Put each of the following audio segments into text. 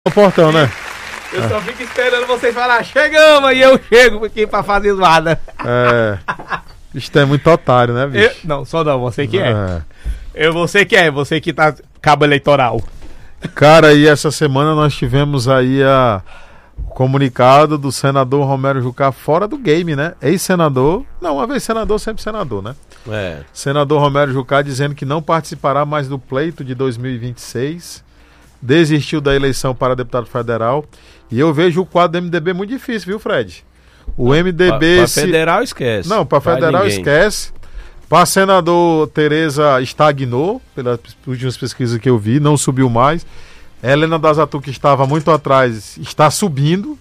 O portão, né? Eu só fico esperando vocês falar, chegamos, e eu chego aqui pra fazer zoada. Isto é muito otário, né, bicho? Não, só não, você que é. Você que tá cabo eleitoral. Cara, e essa semana nós tivemos aí o comunicado do senador Romero Jucá fora do game, né? Ex-senador, não, uma vez senador, sempre senador, né? Senador Romero Jucá dizendo que não participará mais do pleito de 2026, desistiu da eleição para deputado federal. E eu vejo o quadro do MDB muito difícil, viu, Fred? O MDB... Pra federal esquece. Não, para federal esquece. Para senador, Tereza estagnou, pelas últimas pesquisas que eu vi, não subiu mais. Helena D'Azatu, que estava muito atrás, está subindo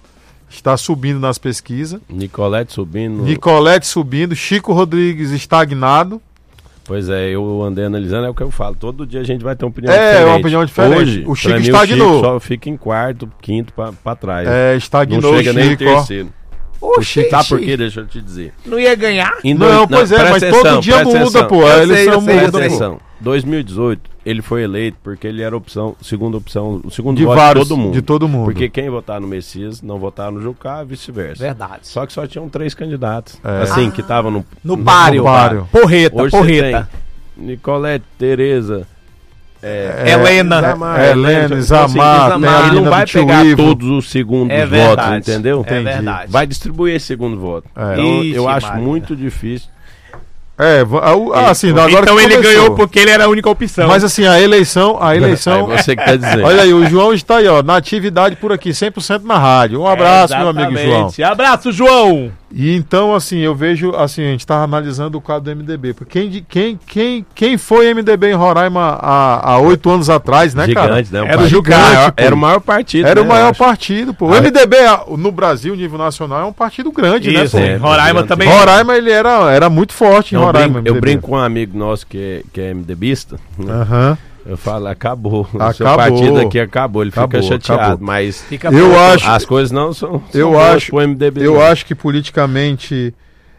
nas pesquisas. Nicolete subindo. Chico Rodrigues estagnado. Pois é, eu andei analisando, é o que eu falo. Todo dia a gente vai ter uma opinião diferente. Uma opinião diferente. Hoje, o Chico estagnou. O Chico só fica em quarto, quinto pra trás. Estagnou. Não chega nem em terceiro. O Chico, sabe por quê? Deixa eu te dizer. Não ia ganhar? Mas todo dia muda, pô. A eleição muda. 2018, ele foi eleito porque ele era segunda opção, o segundo de voto vários, de todo mundo. Porque Porque quem votar no Messias não votar no Jucá, vice-versa. Verdade. Só que só tinham 3 candidatos. Assim, que estavam no páreo. Porreta. Hoje porreta. Nicolete, Tereza, Helena, Isamar, ele não vai pegar todos os segundos votos, entendeu? É verdade. Vai distribuir esse segundo voto. Então, eu acho muito difícil. Assim, agora então ele ganhou porque ele era a única opção. Mas assim, a eleição... É você que tá dizendo. Olha aí, o João está aí, ó, na atividade por aqui, 100% na rádio. Um abraço, meu amigo João. Abraço, João. E então, assim, eu vejo, assim, a gente estava analisando o quadro do MDB. Porque quem foi MDB em Roraima há 8 anos atrás, né, gigante, cara? Né? Era o Jucá. Era o maior partido. Era o maior partido, pô. O MDB no Brasil, nível nacional, é um partido grande, isso, né, pô? Roraima também. Roraima, ele era muito forte em Roraima. Eu brinco com um amigo nosso que é MDBista. Aham. Eu falo, acabou. O seu partido aqui acabou. Ele fica chateado, mas as coisas não são pro MDB. Eu acho que politicamente,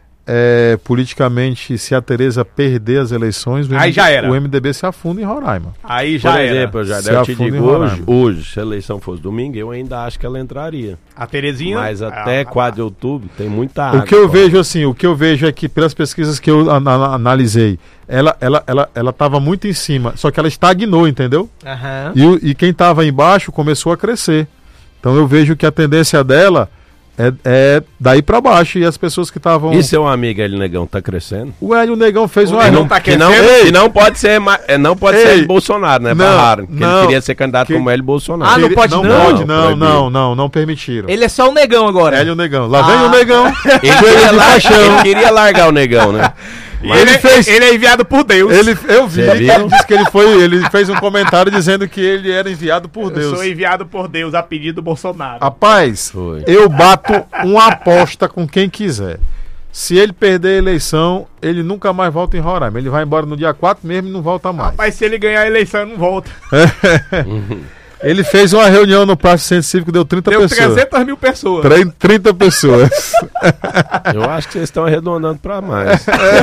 se a Tereza perder as eleições, o MDB se afunda em Roraima. Aí já Por exemplo, eu te digo, hoje, se a eleição fosse domingo, eu ainda acho que ela entraria. A Terezinha? Mas até 4 de outubro tem muita água. O que eu vejo é que, pelas pesquisas que eu analisei, ela estava muito em cima, só que ela estagnou, entendeu? Uhum. E quem estava embaixo começou a crescer. Então eu vejo que a tendência dela é daí pra baixo, e as pessoas que estavam... E seu amigo Hélio Negão tá crescendo? O Hélio Negão fez uma... Que não pode ser Hélio Bolsonaro, né? Barraram, porque ele queria ser candidato como Hélio Bolsonaro. Não pode não permitiram. Ele é só o Negão agora. Hélio Negão. Lá vem o Negão. Ele queria largar o Negão, né? Ele é enviado por Deus. Eu vi, ele disse que ele fez um comentário dizendo que ele era enviado por Deus. Eu sou enviado por Deus a pedido do Bolsonaro. Rapaz, eu bato uma aposta com quem quiser. Se ele perder a eleição, ele nunca mais volta em Roraima. Ele vai embora no dia 4 mesmo e não volta mais. Rapaz, se ele ganhar a eleição, não volta. Ele fez uma reunião no Praça Centro Cívico, deu 30 pessoas. Deu 300 mil pessoas. 30 pessoas. Eu acho que vocês estão arredondando para mais.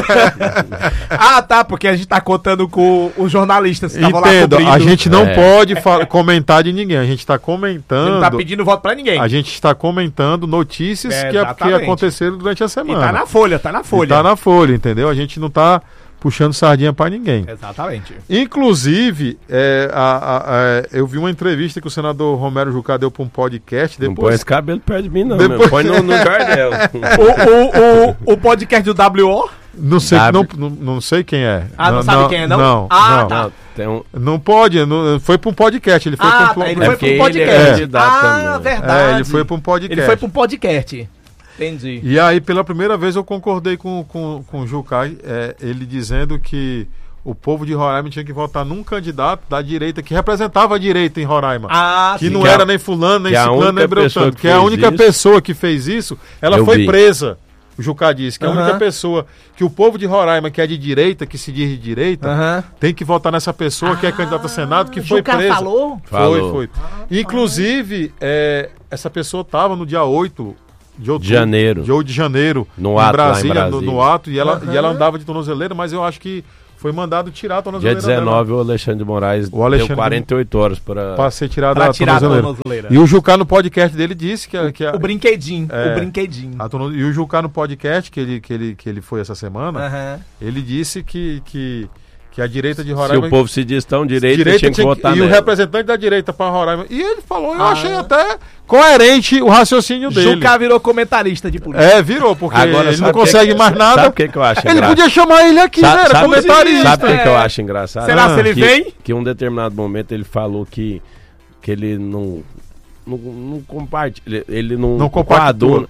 Porque a gente tá contando com os jornalistas que estavam lá cobrindo. A gente não pode comentar de ninguém. A gente tá comentando... Ele não tá pedindo voto pra ninguém. A gente está comentando notícias que aconteceram durante a semana. E tá na Folha. Tá na Folha, entendeu? A gente não tá puxando sardinha pra ninguém. Exatamente. Inclusive, eu vi uma entrevista que o senador Romero Jucá deu pra um podcast. Não põe esse cabelo perto de mim, não. Põe no Gardel. O podcast do WO? Não sei quem é. Não sabe quem é, não? Não. Tá. Não pode, foi pra um podcast. Ele foi pra um podcast. Verdade. Ele foi pra um podcast. Ele foi pra um podcast. Entendi. E aí, pela primeira vez, eu concordei com o Jucá, ele dizendo que o povo de Roraima tinha que votar num candidato da direita, que representava a direita em Roraima. Que não era nem fulano, nem ciclano, nem beltrano. Que a única pessoa que fez isso, ela foi presa. O Jucá disse que a única pessoa, que o povo de Roraima, que é de direita, que se diz de direita, tem que votar nessa pessoa que é candidata a Senado, que foi presa. Falou? Foi. Inclusive, essa pessoa estava no dia 8 de janeiro, no ato, Brasília, no ato, e ela andava de tornozeleira, mas eu acho que foi mandado tirar a tornozeleira. Dia 19, dela. O Alexandre de Moraes deu 48 horas para ser tirado a tornozeleira. E o Jucá no podcast dele disse que o brinquedinho. O brinquedinho. E o Jucá no podcast que ele foi essa semana, ele disse que a direita de Roraima... Se o povo se diz tão direita tinha que votar nela. E o representante da direita para Roraima... E ele falou, eu achei até coerente o raciocínio dele. Jucá virou comentarista de política. Virou, porque agora, ele não consegue mais nada. Sabe o que eu acho engraçado? Ele podia chamar ele aqui, né? Era comentarista. Sabe o que eu acho engraçado? Será que ele vem? Que em um determinado momento ele falou que ele não compartilha, ele não compactua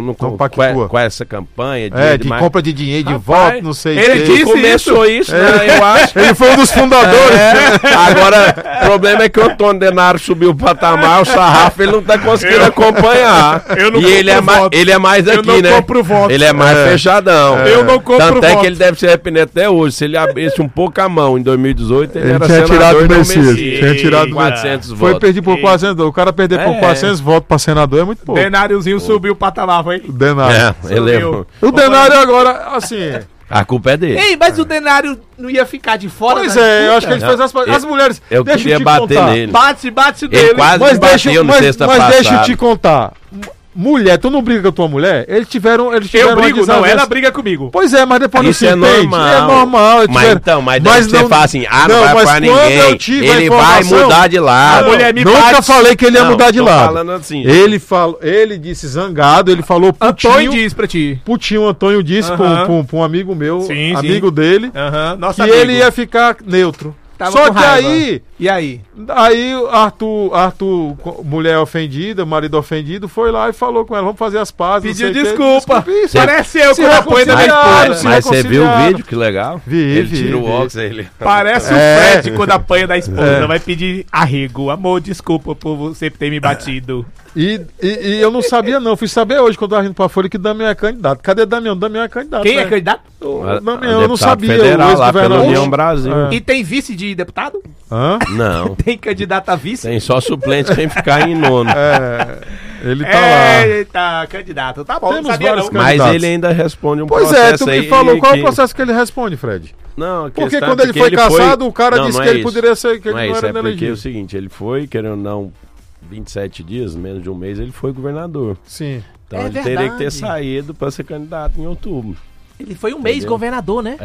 com essa campanha de compra de dinheiro de voto, não sei. Ele disse começou isso, né, eu acho. Ele foi um dos fundadores. Agora, o problema é que o Antônio Denário subiu o patamar, o sarrafo, ele não tá conseguindo acompanhar. E ele é mais aqui, né? Ele é mais fechadão. Eu não compro Tanto é que ele deve se arrepender até hoje. Se ele abrisse um pouco a mão em 2018, ele era tinha senador tirado do Messias. Tinha tirado 400 votos. Foi perdido por 400. O cara perdeu por 400 votos pra senador é muito pouco. Denáriozinho subiu o patamar, foi? O Denário. O Denário agora, assim... A culpa é dele. Ei, mas o Denário não ia ficar de fora? Pois eu acho que ele fez as mulheres... Eu queria bater nele. Bate nele. Ele quase bateu no sexta passada. Mas deixa eu te contar... Mulher, tu não briga com a tua mulher? Eles tiveram eu brigo, não, ela briga comigo. Pois é, mas depois isso não se entende. É normal. Mas você fala assim, não vai pra ninguém, ele vai mudar de lado. A mulher me Nunca falei que ele ia mudar de lado. Falando assim. Ele disse zangado, ele falou putinho. Antônio disse pra ti. Putinho, Antônio disse pra um amigo meu, amigo dele, que amigo. ele ia ficar neutro. Só que aí... E aí? Aí Arthur, mulher ofendida, marido ofendido, foi lá e falou com ela, vamos fazer as pazes. Pediu desculpa. Parece eu com o apoio da minha esposa. Mas você viu o vídeo? Que legal. Ele tira o óculos aí. Parece o Fred quando apanha da esposa. Vai pedir arrego. Amor, desculpa por você ter me batido. E eu não sabia não, fui saber hoje quando eu tava indo pra Folha que Damião é candidato. Cadê Damião? Damião é candidato. Quem é candidato? Damião, eu não sabia. Federal, lá pela União Brasil. E tem vice de deputado? Não. Tem candidato a vice? Tem só suplente quem ficar em nono. Ele tá lá. Eita, candidato. Tá bom, temos não sabia não. Mas ele ainda responde um processo. Pois tu que falou. Qual é o processo que ele responde, Fred? Não, porque quando ele foi cassado, o cara disse que ele poderia ser, que ele não era inelegível. Porque é o seguinte, ele foi, querendo ou não, 27 dias, menos de um mês, ele foi governador. Sim. Então ele teria que ter saído para ser candidato em outubro. Ele foi um mês governador, né?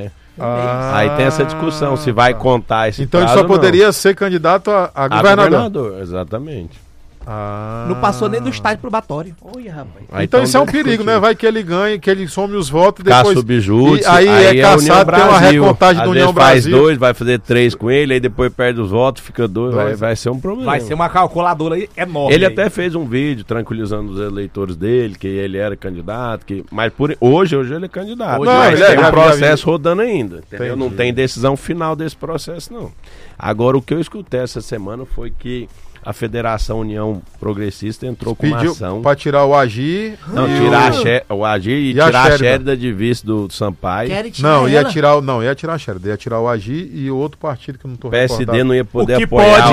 Aí tem essa discussão, se vai contar esse então ele só poderia ser candidato a governador. Exatamente. Não passou nem do estágio probatório. Olha, rapaz. Então isso é um perigo, né? Vai que ele ganhe, que ele some os votos e depois... subjúdice, aí é caçado, tem uma recontagem da União Brasil. Faz 2, vai fazer 3 com ele, aí depois perde os votos, fica 2, vai ser um problema. Vai ser uma calculadora enorme. Ele até fez um vídeo tranquilizando os eleitores dele, que ele era candidato, mas hoje ele é candidato. Hoje tem um processo rodando ainda, entendeu? Não tem decisão final desse processo, não. Agora, o que eu escutei essa semana foi que a Federação União Progressista entrou com uma ação para tirar o Agir. Não, tirar o Agir e tirar a Sherida de vice do Sampaio. Ia tirar a Sherida, ia tirar o Agir e o outro partido que eu não tô recordado. PSD não ia poder apoiar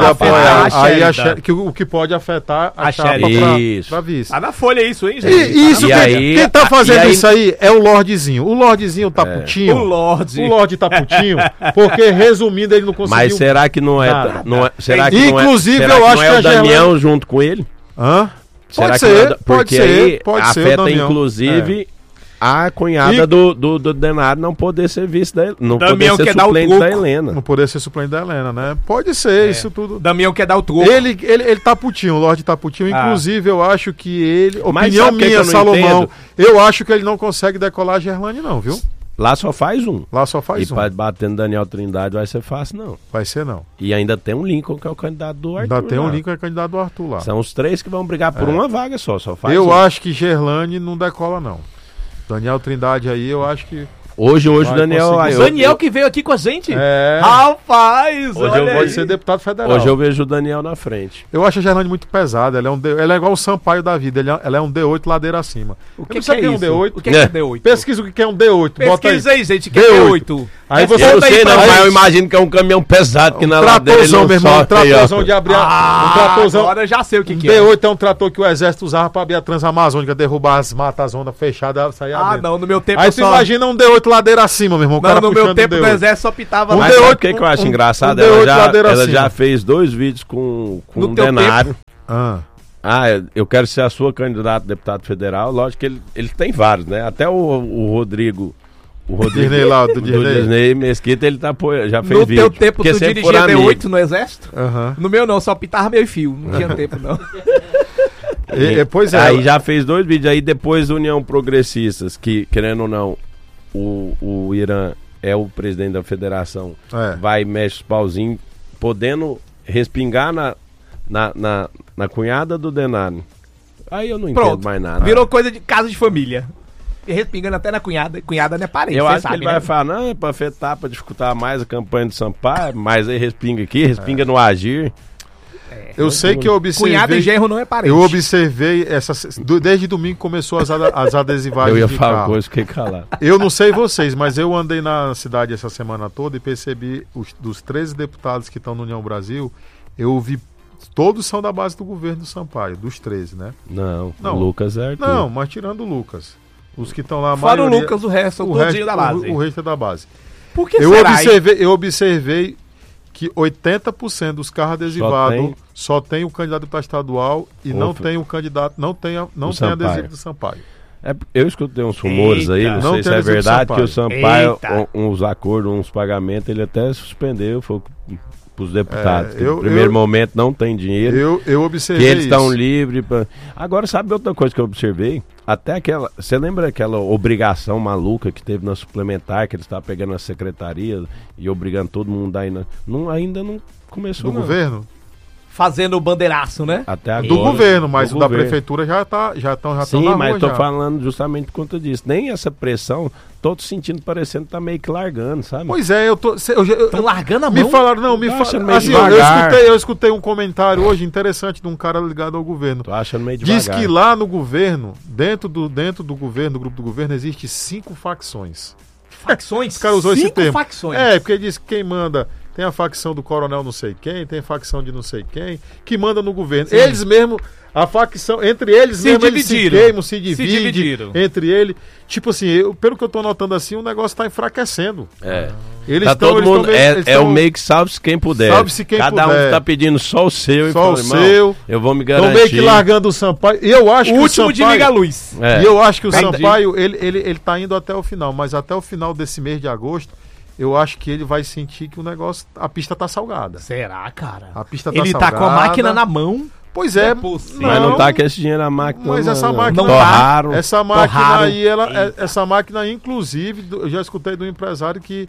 o que pode afetar a chapa para vice. Tá na Folha isso, hein, gente? Quem tá fazendo isso aí é o Lordezinho. O Lordezinho tá putinho. O Lorde tá putinho, porque resumindo ele não conseguiu. Mas será que não é? Será que inclusive eu acho que é o Damião junto com ele? Pode ser, porque aí afeta inclusive a cunhada do Denário não poder ser vice da Helena. Não Damião poder ser suplente da Helena. Não poder ser suplente da Helena, né? Pode ser, isso tudo. Damião quer dar o troco. Ele tá putinho, o Lorde tá putinho. Inclusive, eu acho que ele... Opinião minha, Salomão, eu acho que ele não consegue decolar a Gerlane, não, viu? Lá só faz um. E para bater no Daniel Trindade vai ser fácil, não. Vai ser, não. E ainda tem um Lincoln, que é o candidato do Arthur. Ainda tem um Lincoln, que é o candidato do Arthur lá. São os 3 que vão brigar por uma vaga só faz eu acho que Gerlane não decola, não. Daniel Trindade aí, eu acho que... Hoje o Daniel... O Daniel que veio aqui com a gente? Rapaz! Hoje eu pode ser deputado federal. Hoje eu vejo o Daniel na frente. Eu acho a Gerlane muito pesada. Ela é igual o Sampaio da vida. Ela é um D8 ladeira acima. O que é um D8? O que é D8? Pesquisa o que é um D8. Pesquisa aí, gente. O que é D8? Aí você eu não sei não, mas eu imagino que é um caminhão pesado que na ladeira ele não meu irmão, um tratorzão aí, de abrir um tratorzão. Agora eu já sei o que é. D8 é um trator que o exército usava pra abrir a Transamazônica, derrubar as matas, as ondas fechadas, sair dentro. Não, no meu tempo aí você imagina um D8 ladeira acima, meu irmão. Não, no meu tempo do exército só pitava mas sabe o que eu acho engraçado? Ela já fez 2 vídeos com um Denário. Eu quero ser a sua candidata a deputado federal. Lógico que ele tem vários, né? Até o Rodrigo Disney lá, do Disney Mesquita, ele já fez no vídeo. No teu tempo, tu dirigia D8 no exército? No meu não, só pitava meio fio. Não tinha tempo, não. Pois é. Aí já fez 2 vídeos. Aí depois União Progressistas, que, querendo ou não, o Irã é o presidente da federação, vai e mexe os pauzinhos, podendo respingar na cunhada do Denário. Aí eu não entendo mais nada. Virou coisa de casa de família. E respingando até na cunhada. Cunhada não é parente, eu acho sabe, que ele vai falar, não, é pra afetar, pra dificultar mais a campanha do Sampaio, mas aí respinga aqui, respinga no Agir. Eu sei que eu observei... Cunhado e genro não é parente. Eu observei, desde domingo começou as adesivagens. Eu ia falar coisa, fiquei calado. Eu não sei vocês, mas eu andei na cidade essa semana toda e percebi, dos 13 deputados que estão no União Brasil, eu vi, todos são da base do governo do Sampaio, dos 13, né? Não. O Lucas é Arthur. Não, mas tirando o Lucas. Os que estão lá... Fora o Lucas, o resto é da base. O resto é da base. Por que eu observei que 80% dos carros adesivados só tem o candidato para estadual e não tem o candidato, não tem adesivo do Sampaio. Eu escutei uns rumores aí, não sei se é verdade, que o Sampaio, uns acordos, uns pagamentos, ele até suspendeu, foi para os deputados. No primeiro momento não tem dinheiro. Eu observei que eles estão livres. Agora, sabe outra coisa que eu observei? Até aquela... Você lembra aquela obrigação maluca que teve na suplementar, que eles estavam pegando na secretaria e obrigando todo mundo a ir ainda não começou, do governo? Fazendo o bandeiraço, né? Até agora, do governo, mas o da prefeitura já estão na Sim, mas tô falando justamente por conta disso. Nem essa pressão, tô sentindo, parecendo que tá meio que largando, sabe? Pois é, eu tô largando a mão? Me falaram, assim, eu escutei um comentário hoje interessante de um cara ligado ao governo. Tô achando meio devagar. Diz que lá no governo, dentro do governo, do grupo do governo, existe 5 facções. Facções? O cara usou esse termo. Facções? Porque diz que quem manda... Tem a facção do coronel não sei quem, tem a facção de não sei quem, que manda no governo. Sim. Eles mesmo, a facção, entre eles mesmo, eles se queimam, se dividem entre eles. Tipo assim, pelo que eu tô notando assim, o negócio tá enfraquecendo. Eles tá todo mundo, o meio que salve-se quem puder. Salve-se quem Cada puder. um tá pedindo só o seu. Só o seu. Eu vou me garantir. Estão meio que largando o Sampaio. E eu acho o último de liga a luz. E eu acho que o Sampaio, ele tá indo até o final, mas até o final desse mês de agosto, eu acho que ele vai sentir que o negócio, a pista tá salgada. Será, cara? A pista tá salgada. Ele tá com a máquina na mão. Pois é. Mas não tá com esse dinheiro na máquina. Mas essa máquina não tá. Essa máquina aí, essa máquina, inclusive, eu já escutei do empresário que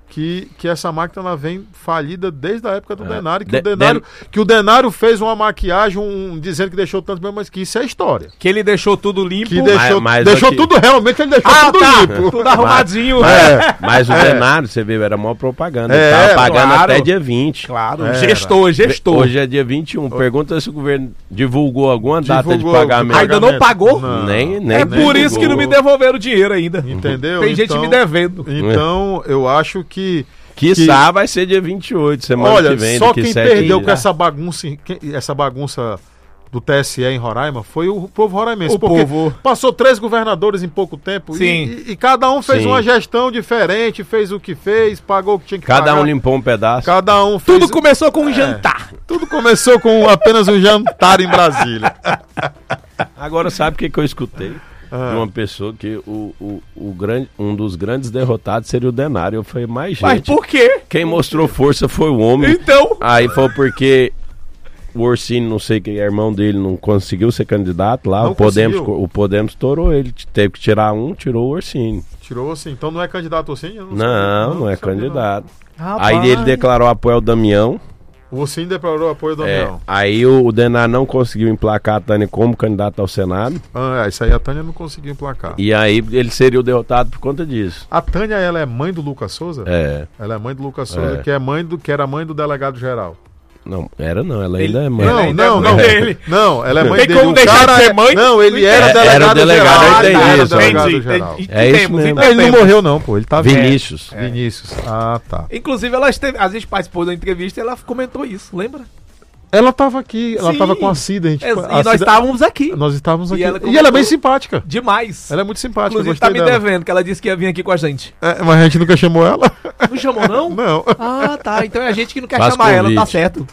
essa máquina ela vem falida desde a época do Denário, que o Denário fez uma maquiagem dizendo que deixou tanto mesmo, mas que isso é história. Que ele deixou tudo limpo. Que deixou tudo realmente, ele deixou tudo limpo. Tudo arrumadinho. Mas o Denário, você viu, era maior propaganda. Ele tava pagando até dia 20. Claro, gestor. Hoje é dia 21. Pergunta se o governo divulgou alguma data de pagamento. Ainda não pagou? Nem por isso que não me devolveram o dinheiro ainda. Entendeu? Tem gente me devendo. Então, eu acho que quiçá vai ser dia 28, semana que vem. Só quem perdeu com essa bagunça do TSE em Roraima foi o povo roraimense. Passou 3 governadores em pouco tempo. E cada um fez uma gestão diferente, fez o que fez, pagou o que tinha que pagar. Cada um limpou um pedaço. Cada um fez... Tudo começou com um jantar. Tudo começou com apenas um jantar em Brasília. Agora sabe o que eu escutei? De uma pessoa que um dos grandes derrotados seria o Denário. Eu falei, mas gente... Mas por quê? Quem mostrou força foi o homem. Então... Aí foi porque o Orsini, não sei quem é irmão dele, não conseguiu ser candidato lá. O Podemos estourou ele. Teve que tirar tirou o Orsini. Tirou assim. Então não é candidato Orsini? Não é candidato. Aí ele declarou apoio ao Damião. O Orsini declarou apoio ao Damião. Aí o Denário não conseguiu emplacar a Tânia como candidato ao Senado. Isso aí a Tânia não conseguiu emplacar. E aí ele seria o derrotado por conta disso. A Tânia, ela é mãe do Lucas Souza? É. Ela é mãe do Lucas Souza, que era mãe do delegado geral. Não, ela ainda é mãe. Não, dele. Não, ela é mãe dele. Tem como deixar de ser mãe? Não, ele era delegado geral. É isso mesmo. Ele não morreu não, pô. Ele tá Vinícius. Vinícius. Ah, tá. Inclusive, a gente participou da entrevista e ela comentou isso, lembra? Ela tava aqui, ela tava com a Cida. E nós estávamos aqui. Nós estávamos aqui. E ela é bem simpática. Demais. Ela é muito simpática. Inclusive, tá me devendo, que ela disse que ia vir aqui com a gente. Mas a gente nunca chamou ela. Não chamou, não? Não. Ah, tá. Então é a gente que não quer chamar ela, tá certo.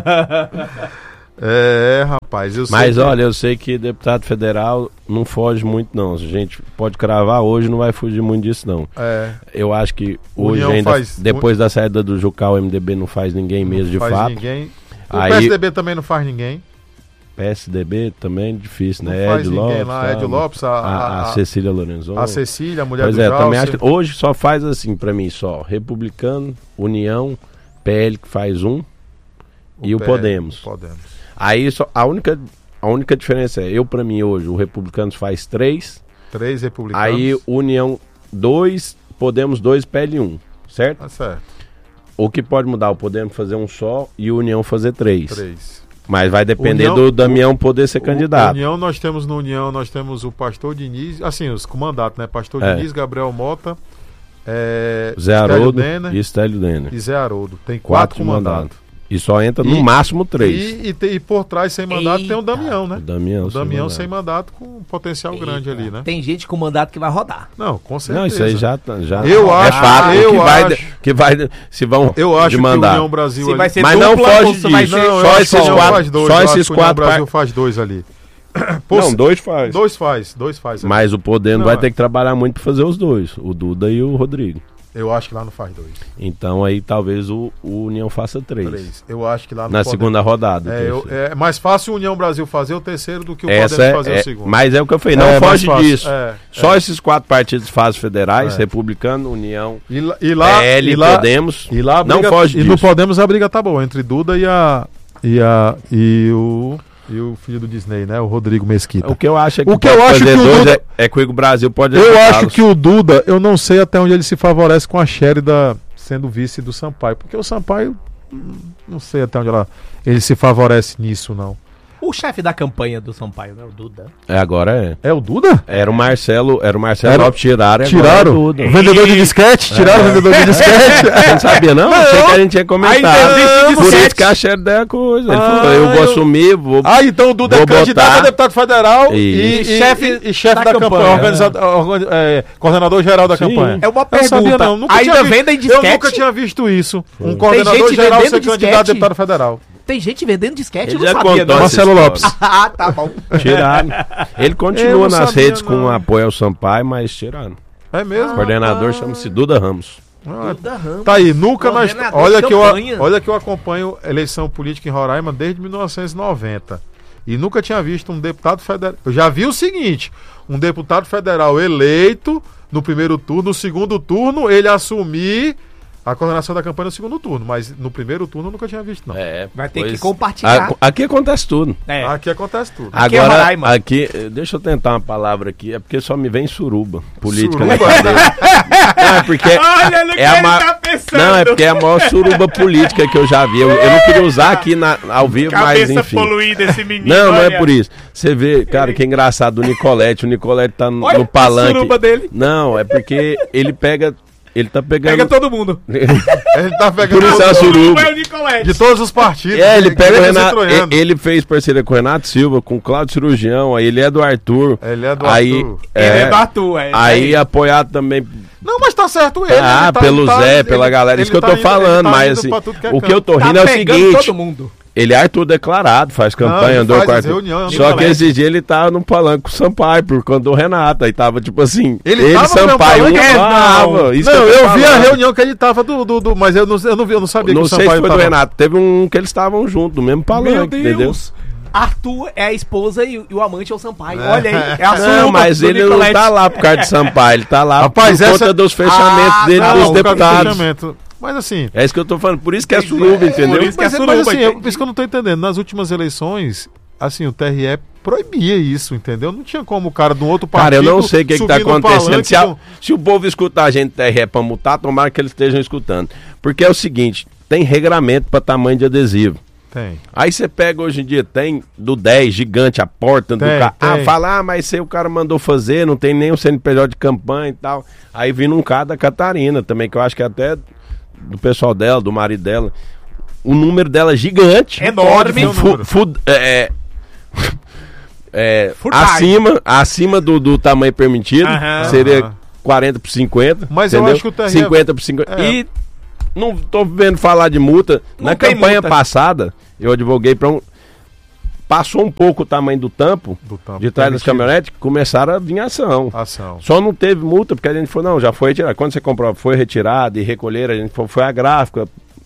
Rapaz, eu sei. Mas olha, eu sei que deputado federal não foge muito, não. A gente pode cravar hoje, não vai fugir muito disso, não. Eu acho que hoje ainda, depois da saída do Jucal, o MDB não faz ninguém mesmo, de fato. Ninguém. O PSDB também não faz ninguém. PSDB também difícil, né? Não faz ninguém lá, Ed Lopes, a Cecília Lorenzon. A Cecília, a mulher do Jalcer. Também acho que hoje só faz assim, pra mim, só Republicano, União, PL que faz e o Podemos. Aí só, a única diferença é, pra mim hoje, o Republicanos faz 3. 3 republicanos. Aí União 2, Podemos 2, PL 1, certo? Tá certo. O que pode mudar, o Podemos fazer um só e o União fazer 3. 3. Mas vai depender do Damião poder ser candidato. União, nós temos o Pastor Diniz, assim, os comandatos, né? Pastor Diniz, Gabriel Mota, Zé Haroldo e Estélio Denner. E Zé Haroldo. Tem 4 comandatos. E só entra no máximo 3. E por trás, sem mandato, tem o Damião, né? O Damião sem mandato com um potencial grande ali, né? Tem gente com mandato que vai rodar. Não, com certeza. Não, isso aí já eu acho, que vai se vão eu acho que o União Brasil se vai ser mas dupla, não foge disso. Só esses 4, só esses 4 o Brasil faz 2 ali. Não, 2 faz. 2 faz. Mas o Podemos vai ter que trabalhar muito para fazer os 2, o Duda e o Rodrigo. Eu acho que lá não faz 2. Então aí talvez o União faça 3. Eu acho que lá não na segunda rodada. É mais fácil o União Brasil fazer o terceiro do que o Podemos fazer o segundo. Mas é o que eu falei, não foge disso. Só esses 4 partidos fazem federais, Republicano, União, PL, Podemos. E lá não foge disso. E no Podemos a briga tá boa entre Duda e o filho do Disney, né? O Rodrigo Mesquita. O que eu acho é que fazer 2 é que o Brasil pode... Eu acho que o Duda, eu não sei até onde ele se favorece com a Shérida sendo vice do Sampaio. Porque o Sampaio, não sei até onde ele se favorece nisso, não. O chefe da campanha do Sampaio, né? O Duda. Agora é. É o Duda? Era o Marcelo Lopes, tiraram. Tiraram? O vendedor de disquete? Tiraram o vendedor de disquete? Você não sabia, não? Achei que a gente ia comentar. Por isso que a Shérida é a coisa. Ele falou, eu vou assumir, vou... então o Duda é candidato a deputado federal e chefe da campanha. Coordenador geral da campanha. É uma pergunta. Ainda vendem disquete? Eu nunca tinha visto isso. Um coordenador geral ser candidato a deputado federal. Tem gente vendendo disquete, ele eu não sabia. Marcelo Lopes. Tá bom. Tiraram. Ele continua nas redes com apoio ao Sampaio, mas tiraram. É mesmo? O coordenador chama-se Duda Ramos. Tá aí, nunca nós... Olha que eu acompanho eleição política em Roraima desde 1990. E nunca tinha visto um deputado federal... Eu já vi o seguinte, um deputado federal eleito no primeiro turno, no segundo turno ele assumir... a coordenação da campanha no segundo turno, mas no primeiro turno eu nunca tinha visto, não. Vai ter que compartilhar. Aqui acontece tudo. Aqui acontece tudo. Agora, deixa eu tentar uma palavra aqui, é porque só me vem suruba política. Suruba? Não, é porque olha no que ele tá pensando. Não, é porque é a maior suruba política que eu já vi. Eu não queria usar aqui ao vivo, mas enfim. Poluída esse menino. Não é por isso. Você vê, cara, que é engraçado o Nicolete tá no palanque. Suruba dele. Não, é porque ele pega... Ele tá pegando... Pega todo mundo. Ele tá pegando todo mundo. De todos os partidos. Ele pega o Renato. Ele fez parceria com o Renato Silva, com o Cláudio Cirurgião, aí ele é do Arthur. Ele é do Arthur. Ele é do Arthur, Aí apoiado também... Não, mas tá certo ele. Pelo Zé, pela galera. Isso que eu tô falando, mas assim... O que eu tô rindo é o seguinte... todo mundo. Ele é Arthur declarado, faz campanha, andou com Arthur. Só que esse dia ele tava no palanque com o Sampaio, por conta do Renato. Aí tava tipo assim. Ele Sampaio não tava. Não, eu vi a reunião que ele tava mas eu não sabia que o Sampaio tava. Não sei se foi do Renato. Teve um que eles estavam juntos, no mesmo palanque, entendeu? Arthur é a esposa e o amante é o Sampaio. Olha aí, é a sua. Não, mas ele não tá lá por causa de Sampaio, ele tá lá por conta dos fechamentos dele dos deputados. Mas assim... É isso que eu tô falando, por isso que é suruba, entendeu? Por isso que é suruba, mas assim, por isso que eu não tô entendendo. Nas últimas eleições, assim, o TRE proibia isso, entendeu? Não tinha como o cara de um outro partido... Cara, eu não sei o que tá acontecendo. Se o povo escutar a gente TRE pra multar, tomara que eles estejam escutando. Porque é o seguinte, tem regramento pra tamanho de adesivo. Tem. Aí você pega hoje em dia, tem do 10, gigante, a porta do carro. Fala, mas se o cara mandou fazer, não tem nem o CNPJ de campanha e tal. Aí vindo um cara da Catarina também, que eu acho que até do pessoal dela, do marido dela. O número dela é gigante. Enorme. Acima do tamanho permitido. Seria 40 por 50. Mas entendeu? eu acho que o Terrier... 50 por 50. E não tô vendo falar de multa. Na campanha passada, eu advoguei para um... Passou um pouco o tamanho do tampo de trás das caminhonetes, começaram a vir ação. Só não teve multa, porque a gente falou, não, já foi retirado. Quando você comprou, foi retirado e recolher, a gente foi a gráfica,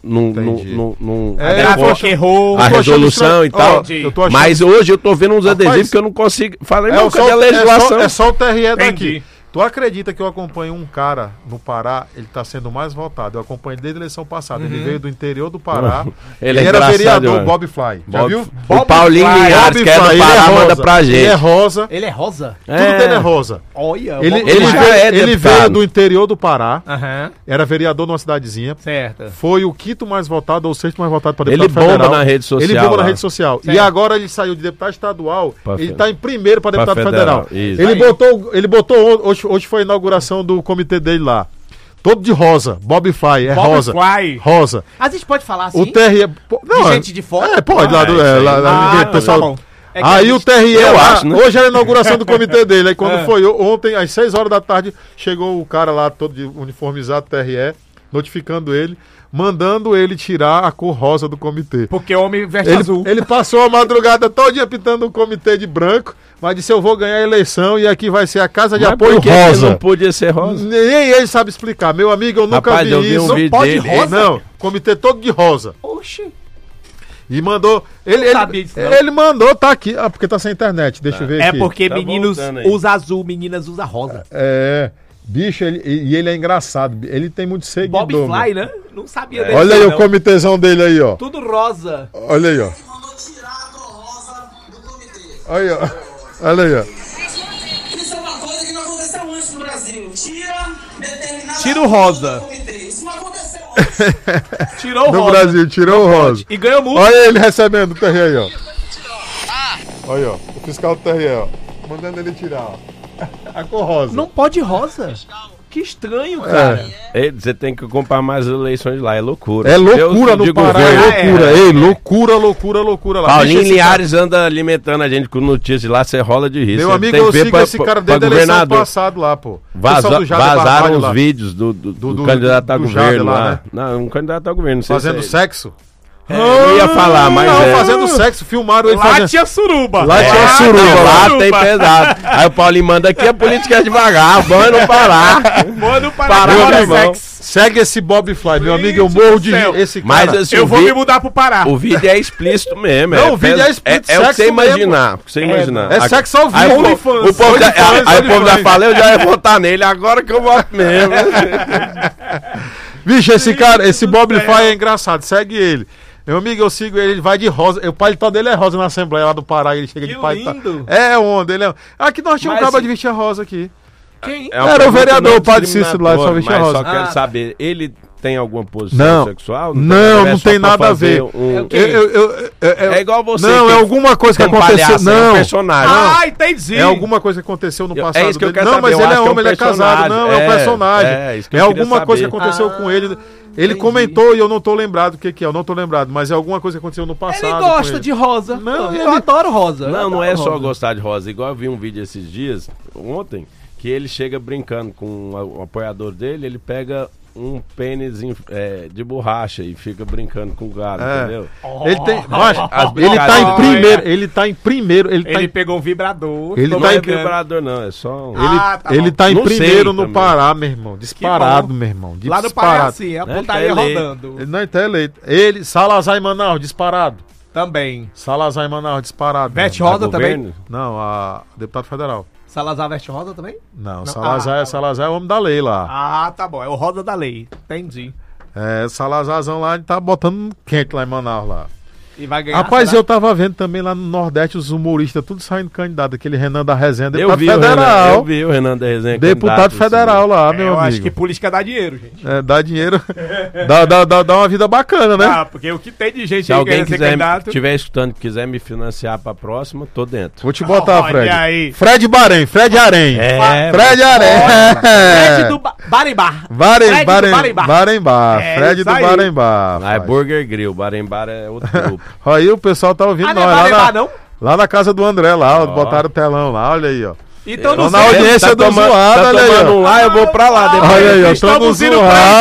errou a resolução e tal. Mas hoje eu tô vendo uns adesivos que eu não consigo. Falei, não, cadê a legislação? É só o TRE daqui. Tu acredita que eu acompanho um cara no Pará, ele tá sendo mais votado. Eu acompanho ele desde a eleição passada. Ele veio do interior do Pará. Ele era vereador, Bob Fly. Já viu? O Paulinho Linhares, que é do Pará, manda pra gente. Ele é rosa. Ele é rosa? Tudo dele é rosa. Olha, ele veio do interior do Pará. Era vereador numa cidadezinha. Certo. Foi o quinto mais votado ou o sexto mais votado para deputado federal. Ele bomba na rede social. Ele bomba na rede social. E agora ele saiu de deputado estadual. Ele tá em primeiro para deputado federal. Ele botou hoje foi a inauguração do comitê dele lá. Todo de rosa. Bob Fly, rosa. Rosa. A gente pode falar assim? O TRE... Não, gente de fora? Pode. Pessoal... Aí o TRE lá, né? Hoje era a inauguração do comitê dele. Aí quando foi ontem, às 6 horas da tarde, chegou o cara lá, todo de uniformizado, TRE, notificando ele, mandando ele tirar a cor rosa do comitê. Porque o homem veste azul. Ele passou a madrugada todinha pintando o comitê de branco, mas disse, eu vou ganhar a eleição e aqui vai ser a casa de apoio rosa. Não podia ser rosa? Nem ele sabe explicar. Meu amigo, eu nunca vi isso. Não pode rosa? Não, comitê todo de rosa. Oxi. E mandou. Ele mandou, tá aqui. Porque tá sem internet, deixa eu ver aqui. É porque meninos usam azul, meninas usam rosa. Bicho, ele é engraçado. Ele tem muito seguidor. Bob Fly, né? Não sabia dele. Olha aí o comitêzão dele aí, ó. Tudo rosa. Olha aí, ó. Olha aí, ó. Isso é uma coisa que não aconteceu antes no Brasil. Tira o rosa. Isso não aconteceu Tirou o rosa. No Brasil, tirou o rosa. E ganhou multa. Olha ele recebendo o TRE aí, ó. Olha, ó. O fiscal do TRE, ó. Mandando ele tirar, ó. A cor rosa. Não pode rosa. Que estranho, cara. Você tem que acompanhar mais as eleições lá, é loucura. É loucura no Pará, loucura lá. Paulinho Linhares anda alimentando a gente com notícias lá, você rola de risco. Meu amigo, eu sigo esse cara desde a eleição passada lá, pô. Vazaram os vídeos do candidato a governo lá. Né? Não, um candidato a governo. Fazendo sexo? Eu ia falar, mas fazendo sexo, filmaram ele fazendo... tinha suruba. Lá tem pesado. Aí o Paulinho manda aqui, a política é devagar, bom não parar. Segue esse Bob Fly, meu amigo, eu morro de esse cara. Mas, assim, eu vou me mudar pro Pará. O vídeo é explícito mesmo. Não, o vídeo é explícito, é o que você imaginar. É sexo ao vivo. Aí o povo já fala, eu já ia votar nele, agora que eu voto mesmo. Bicho, esse Bob Fly é engraçado, segue ele. Meu amigo, eu sigo ele vai de rosa. O paletó dele é rosa na Assembleia lá do Pará. Ele chega de paletó. É onda, ele é. Aqui nós tínhamos um cabo de vestir rosa aqui. Quem? Era o vereador, o padre Cícero lá, só vestia rosa. Só quero saber, ele tem alguma posição sexual? Não tem nada a ver. É igual você. Não, é alguma coisa que aconteceu. Não, é um personagem. Entendi. É alguma coisa que aconteceu no passado. É isso que eu quero não, saber. Mas ele é homem, ele é casado. Não, é um personagem. É alguma coisa que aconteceu com ele. Ele comentou e eu não tô lembrado o que é, eu não tô lembrado, mas é alguma coisa que aconteceu no passado. Ele gosta de rosa. Não, eu adoro rosa. Não é só gostar de rosa. Igual eu vi um vídeo esses dias, ontem, que ele chega brincando com o apoiador dele, ele pega um pênis de borracha e fica brincando com o gado, entendeu? Ele tá em primeiro. Ele pegou um vibrador. Ele não é vibrador, não, é só um... Ele tá em primeiro no Pará, meu irmão. Disparado, meu irmão. Lá no Pará, sim, a pontaria rodando. Ele não tá eleito. Ele, Salazar e Manaus, disparado. Também. Salazar e Manaus, disparado. Veste rosa também? Não, a deputado federal. Salazar veste rosa também? Não. Salazar é o homem da lei lá. Ah, tá bom. É o rosa da lei. Entendi. Salazarzão lá, ele tá botando quente lá em Manaus lá. E vai ganhar. Rapaz, eu tava vendo também lá no Nordeste os humoristas tudo saindo candidato. Aquele Renan da Resenha, deputado federal. Eu vi o Renan da Resenha. Deputado federal lá, meu amigo. Eu acho que política dá dinheiro, gente. Dá dinheiro. dá uma vida bacana, né? Ah, porque o que tem de gente se alguém estiver escutando e quiser me financiar pra próxima, tô dentro. Vou te botar, Fred. Aí. Fred Arém. Fred Arém. Fred do Barembar. Barembar. Fred do Barembar. Lá é Burger Grill. Barembar é outro grupo. Aí o pessoal tá ouvindo nós lá na casa do André, lá, botaram o telão lá, olha aí, ó. Então na audiência do Zoada, olha aí, ó. Lá, eu vou pra lá depois. Olha aí, ó, estamos indo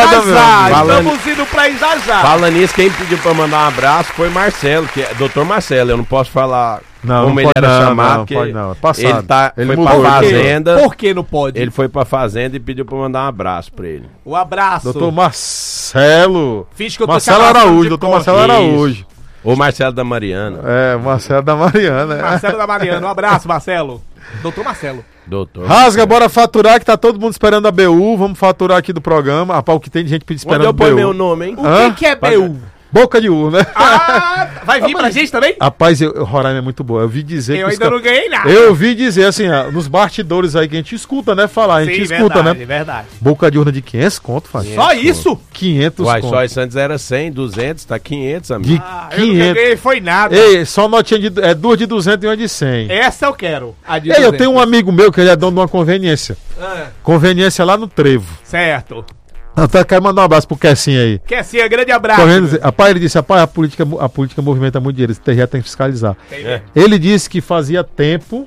pra Ijazá. Falando nisso, quem pediu pra mandar um abraço foi Marcelo, que é Dr. Marcelo, eu não posso falar como ele era chamado, porque ele foi pra fazenda. Por que não pode? Ele foi pra fazenda e pediu pra mandar um abraço pra ele. Um abraço. Doutor Marcelo. Finge que eu tô Marcelo Araújo, doutor Marcelo Araújo. Ou Marcelo da Mariana. Marcelo da Mariana. Marcelo da Mariana, um abraço, Marcelo. Doutor Marcelo. Rasga, bora faturar, que tá todo mundo esperando a BU. Vamos faturar aqui do programa. Rapaz, o que tem de gente esperando a BU. Onde eu ponho meu nome, hein? O que é BU? Boca de urna, né? Vai vir pra gente também? Rapaz, Roraima é muito boa. Eu vi dizer eu ainda não ganhei nada. Eu vi dizer, assim, nos bastidores aí que a gente escuta, né? Falar, a gente escuta, verdade, né? Verdade. Boca de urna de 500 conto, faz. Só isso? 500 conto. Só isso antes era 100, 200, tá 500, amigo. De 500. Eu não ganhei, foi nada. Ei, só notinha duas de 200 e uma de 100. Essa eu quero. Ei, eu tenho um amigo meu que ele é dono de uma conveniência. Conveniência lá no Trevo. Certo. Até quero mandar um abraço pro Kessinha aí. Kessinha, grande abraço. Rapaz, ele disse, rapaz, a política movimenta muito dinheiro, esse TRE tem que fiscalizar. Ele disse que fazia tempo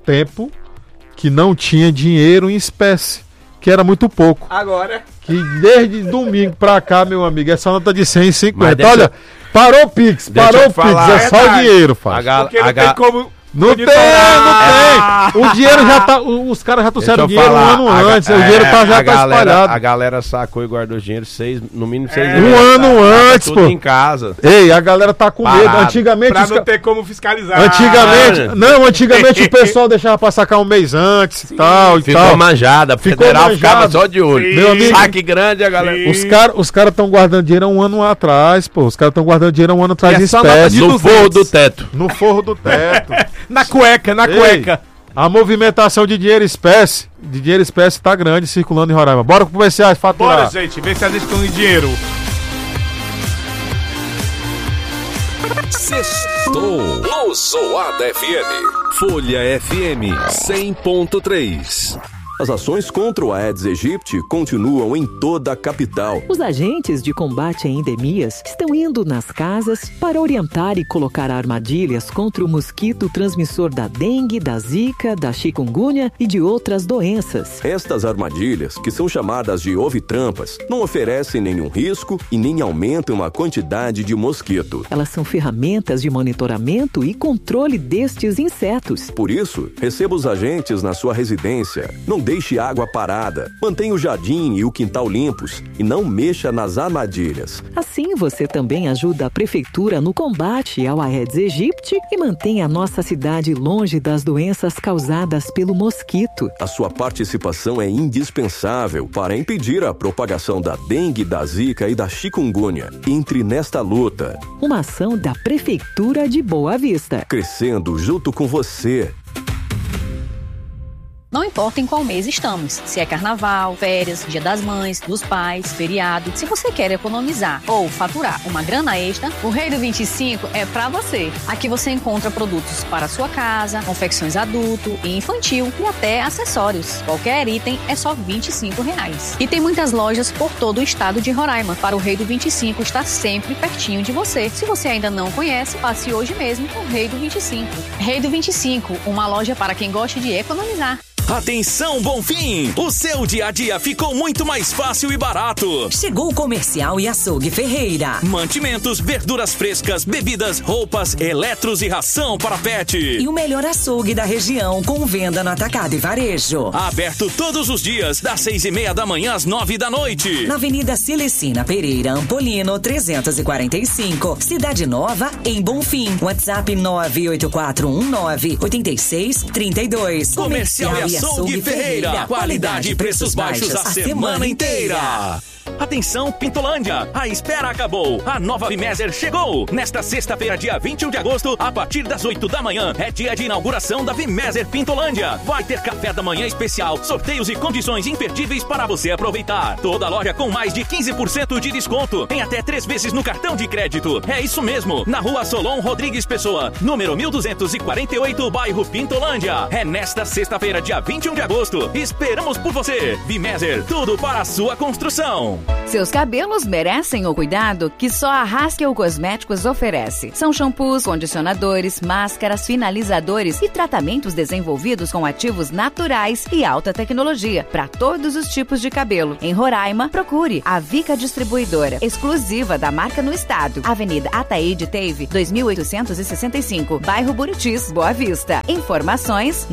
que não tinha dinheiro em espécie, que era muito pouco. Agora. Que desde domingo pra cá, meu amigo, essa nota de 150. Olha, parou o Pix, é só o dinheiro, faz. Porque não tem como... Não tem. O dinheiro já tá. Os caras já trouxeram dinheiro um ano antes. O dinheiro já tá espalhado. A galera sacou e guardou dinheiro no mínimo 6 meses. Um ano antes, pô. Em casa. Ei, a galera tá com medo. Antigamente. Pra não ter como fiscalizar. Antigamente o pessoal deixava pra sacar um mês antes e tal. Ficou manjada. Federal ficava só de olho. Meu amigo. Saque grande, a galera. Os caras estão guardando dinheiro há um ano atrás, pô. Os caras estão guardando dinheiro há um ano atrás em espécie. No forro do teto. No forro do teto. Na cueca. A movimentação de dinheiro espécie tá grande circulando em Roraima. Bora comerciar, faturar. Bora, gente, ver se a gente tem dinheiro. Sextou no Zoada FM. Folha FM 100.3. As ações contra o Aedes aegypti continuam em toda a capital. Os agentes de combate a endemias estão indo nas casas para orientar e colocar armadilhas contra o mosquito transmissor da dengue, da zika, da chikungunya e de outras doenças. Estas armadilhas, que são chamadas de ovitrampas, não oferecem nenhum risco e nem aumentam a quantidade de mosquito. Elas são ferramentas de monitoramento e controle destes insetos. Por isso, receba os agentes na sua residência. Não deixe água parada, mantenha o jardim e o quintal limpos e não mexa nas armadilhas. Assim você também ajuda a prefeitura no combate ao Aedes aegypti e mantém a nossa cidade longe das doenças causadas pelo mosquito. A sua participação é indispensável para impedir a propagação da dengue, da zika e da chikungunya. Entre nesta luta. Uma ação da Prefeitura de Boa Vista. Crescendo junto com você. Não importa em qual mês estamos, se é carnaval, férias, dia das mães, dos pais, feriado. Se você quer economizar ou faturar uma grana extra, o Rei do 25 é pra você. Aqui você encontra produtos para sua casa, confecções adulto e infantil e até acessórios. Qualquer item é só R$25. E tem muitas lojas por todo o estado de Roraima. Para o Rei do 25 estar sempre pertinho de você. Se você ainda não conhece, passe hoje mesmo no Rei do 25. Rei do 25, uma loja para quem gosta de economizar. Atenção, Bonfim! O seu dia a dia ficou muito mais fácil e barato. Chegou o Comercial e Açougue Ferreira. Mantimentos, verduras frescas, bebidas, roupas, eletros e ração para pet. E o melhor açougue da região com venda no atacado e varejo. Aberto todos os dias, das 6:30 da manhã às 9 da noite. Na Avenida Celecina Pereira, Ampolino, 345. Cidade Nova, em Bonfim. WhatsApp 984198632. Comercial e Açougue Ferreira. Qualidade e preços baixos a semana inteira. Atenção, Pintolândia! A espera acabou! A nova Vimeser chegou! Nesta sexta-feira, dia 21 de agosto, a partir das 8 da manhã, é dia de inauguração da Vimeser Pintolândia. Vai ter café da manhã especial, sorteios e condições imperdíveis para você aproveitar. Toda loja com mais de 15% de desconto, em até 3 vezes no cartão de crédito. É isso mesmo, na Rua Solon Rodrigues Pessoa, número 1248, bairro Pintolândia. É nesta sexta-feira, dia 21 de agosto. Esperamos por você! Vimeser, tudo para a sua construção. Seus cabelos merecem o cuidado que só a Haskell Cosméticos oferece. São shampoos, condicionadores, máscaras, finalizadores e tratamentos desenvolvidos com ativos naturais e alta tecnologia para todos os tipos de cabelo. Em Roraima, procure a Vica Distribuidora, exclusiva da marca no estado. Avenida Ataíde Teve, 2865, bairro Buritis, Boa Vista. Informações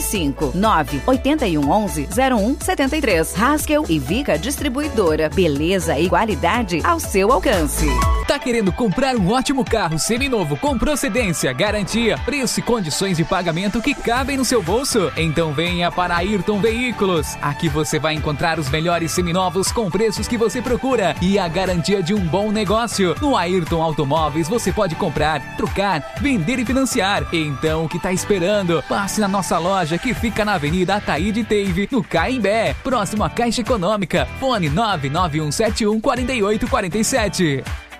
959-8111-0173. Haskell e Vica Distribuidora. Beleza e qualidade ao seu alcance. Tá querendo comprar um ótimo carro seminovo com procedência, garantia, preço e condições de pagamento que cabem no seu bolso? Então venha para Ayrton Veículos. Aqui você vai encontrar os melhores seminovos com preços que você procura e a garantia de um bom negócio. No Ayrton Automóveis você pode comprar, trocar, vender e financiar. Então o que tá esperando? Passe na nossa loja que fica na Avenida Ataíde Teve, no Caimbé, próximo à Caixa Econômica. Fone 991714847.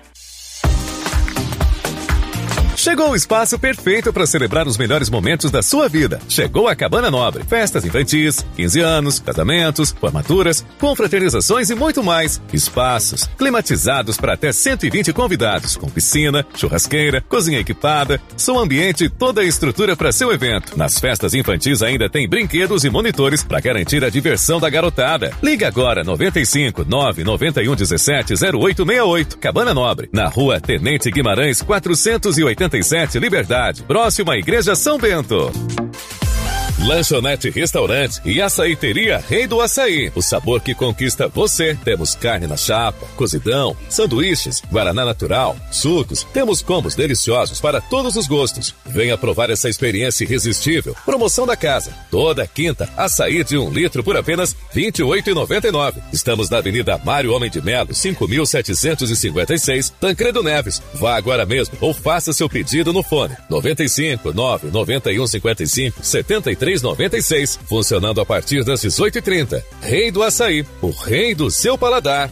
Chegou o espaço perfeito para celebrar os melhores momentos da sua vida. Chegou a Cabana Nobre. Festas infantis, 15 anos, casamentos, formaturas, confraternizações e muito mais. Espaços climatizados para até 120 convidados, com piscina, churrasqueira, cozinha equipada, som ambiente e toda a estrutura para seu evento. Nas festas infantis ainda tem brinquedos e monitores para garantir a diversão da garotada. Ligue agora 95 991 17 0868. Cabana Nobre, na Rua Tenente Guimarães 487, Liberdade, próximo à Igreja São Bento. Lanchonete, restaurante e açaiteria Rei do Açaí. O sabor que conquista você. Temos carne na chapa, cozidão, sanduíches, guaraná natural, sucos. Temos combos deliciosos para todos os gostos. Venha provar essa experiência irresistível. Promoção da casa. Toda quinta, açaí de 1 litro por apenas R$ 28,99. Estamos na Avenida Mário Homem de Melo, 5.756, Tancredo Neves. Vá agora mesmo ou faça seu pedido no fone 95 991 55 73 96, funcionando a partir das 18h30. Rei do Açaí, o rei do seu paladar.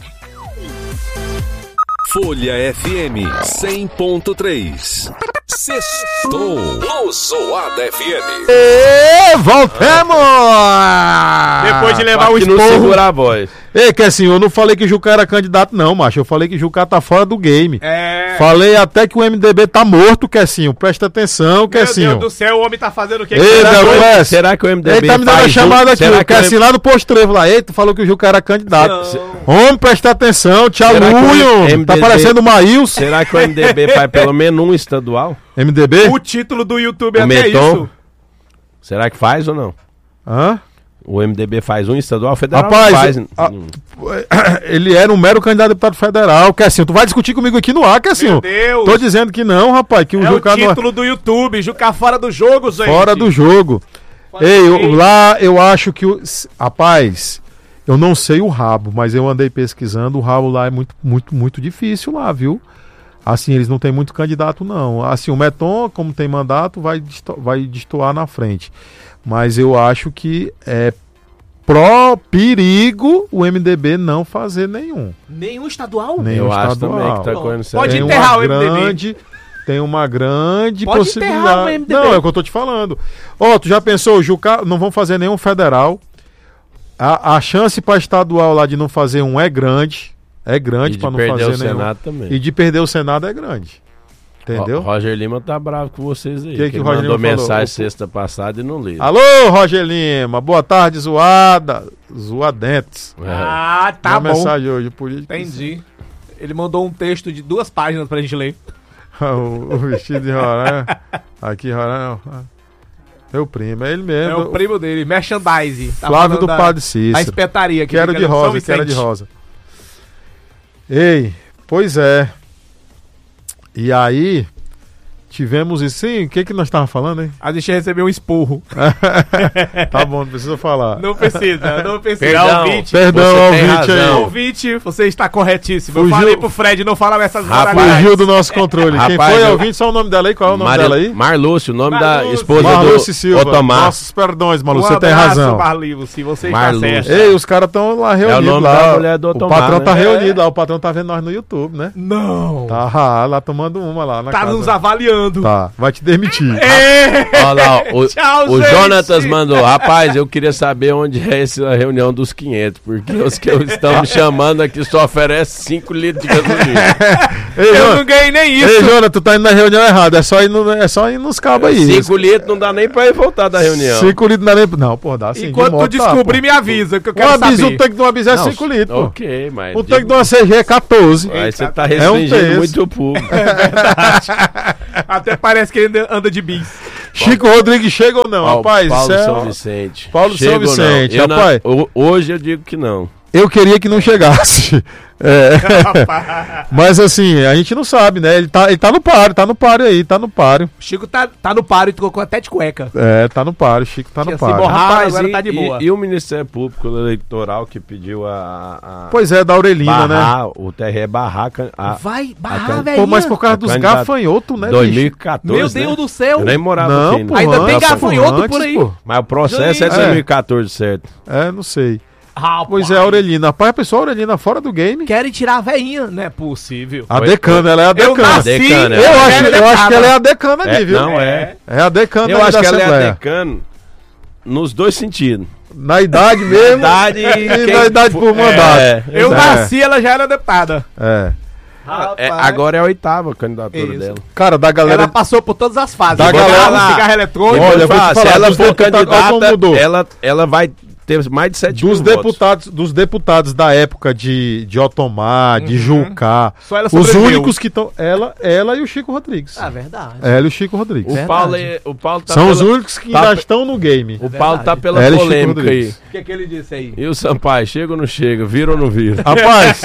Folha FM 100.3. Sextou no Zoada FM. E voltemos! Depois de levar o esporro. Não segurar a voz. Ei, Kessinho, eu não falei que Jucá era candidato não, macho. Eu falei que Jucá tá fora do game. Falei até que o MDB tá morto, Kessinho. Presta atenção, Kessinho. Meu Deus do céu, o homem tá fazendo o quê? Será que o MDB ele tá me dando a chamada aqui, o Kessinho lá do Posto Trevo lá. Ei, tu falou que o Jucá era candidato. Homem, presta atenção, tchau, Luio. Tá parecendo o Maílson. Será que o MDB faz pelo menos um estadual? MDB? O título do YouTube é até isso. Será que faz ou não? Hã? O MDB faz um estadual, o federal rapaz, não faz. Ele era um mero candidato a deputado federal. Kessinho, tu vai discutir comigo aqui no ar, Kessinho? Meu Deus. Tô dizendo que não, rapaz. Que o Jucá o título do YouTube, Jucá fora do jogo, gente. Fora do jogo. Lá eu acho que... Rapaz, eu não sei o rabo, mas eu andei pesquisando. O rabo lá é muito difícil lá, viu? Assim, eles não têm muito candidato, não. Assim, o Meton, como tem mandato, vai destoar na frente. Mas eu acho que é perigo o MDB não fazer nenhum. Nenhum estadual? Nenhum estadual. Acho também que tá correndo certo. Pode enterrar o MDB. Tem uma grande pode possibilidade. O MDB. Não, é o que eu tô te falando. Tu já pensou, Jucá, não vão fazer nenhum federal. A chance para estadual lá de não fazer um é grande. É grande para não fazer nenhum. E de perder o Senado também. E de perder o Senado é grande. Entendeu? Roger Lima tá bravo com vocês aí. Que o Roger mandou Lima mensagem sexta passada e não li. Alô, Roger Lima. Boa tarde, zoadentes. Tá bom. Mensagem hoje, política. Entendi. Ele mandou um texto de 2 páginas pra gente ler. o vestido de Roraima. Aqui, Roraima. Meu primo, é ele mesmo. É o primo dele, merchandise. Tá Flávio do Padre Cícero. A espetaria. Que era de rosa, que era de rosa. Ei, pois é. E aí, Tivemos isso. Sim, o que nós estávamos falando, hein? A gente recebeu um esporro. Tá bom, não precisa falar. Não precisa. Perdão, ouvinte aí. Ouvinte, você está corretíssimo. Eu falei pro Fred não falar essas barbaridades. Fugiu do nosso controle. Quem foi, ouvinte? Só o nome dela aí. Qual é o nome dela aí? Marlúcio, o nome da esposa Marlúcio Silva. Otomar. Nossos perdões, Marlúcio, você tem razão. Se você está certo. Ei, os caras estão lá reunidos. É o nome lá. da mulher do Otomar. O patrão tá reunido lá. O patrão tá vendo nós no YouTube, né? Não. Tá lá tomando uma lá na casa. Tá nos avaliando. Tá, vai te demitir. Olha lá, o Jonatas mandou. Rapaz, eu queria saber onde é essa reunião dos 500, porque os que estão me chamando aqui só oferecem 5 litros de gasolina. Eu não ganhei nem isso. Ei, Jonas, tu tá indo na reunião errada. É só ir nos cabos aí. 5 litros não dá nem pra ir voltar da reunião. 5 litros não dá nem. Não, pô, dá sim. Enquanto tu descobrir, me avisa, que eu quero saber. Um tanque de uma bis é 5 litros. Ok, mas. Um tanque de uma CG é 14. Aí você tá restringindo muito o público. É verdade. Até parece que ele anda de bis. Chico Rodrigues chega ou não, rapaz? Paulo São Vicente. Paulo São Vicente, rapaz. Hoje eu digo que não. Eu queria que não chegasse. Mas assim, a gente não sabe, né? Ele tá no páreo aí. Chico tá no páreo e trocou até de cueca. Tá no páreo, Chico tá no páreo. Rapaz, agora tá de boa. E o Ministério Público Eleitoral que pediu Pois é, da Aurelina, né? O TRE barraca. Vai barrar, velho. Pô, mas por causa dos gafanhotos, né? 2014. Meu Deus do céu. Eu nem morava aqui. Pô, ainda tem gafanhoto por aí. Mas o processo é de 2014, certo? Não sei. Rapaz. Pois é, a Aurelina. Rapaz, a pessoa Aurelina fora do game. Querem tirar a veinha. Não é possível. A decana, ela é a decana. Eu acho que ela é a decana ali, viu? Não é. É a decana eu acho que ela é a decana nos dois sentidos. Na idade mesmo. Na idade por mandato. Eu nasci, ela já era deputada. Agora é a 8ª candidatura dela. Cara, da galera. Ela passou por todas as fases. Da galera. Cigarro eletrônico. Olha, se ela for candidata, ela vai ter mais de 7 mil votos. Dos deputados da época de Otomar, de Jucá, os únicos que estão. Ela e o Chico Rodrigues. Verdade. Ela e o Chico Rodrigues. O Paulo tá são os únicos que ainda estão no game. O Paulo tá pela polêmica aí. O que ele disse aí? E o Sampaio, chega ou não chega? Vira ou não vira? Rapaz,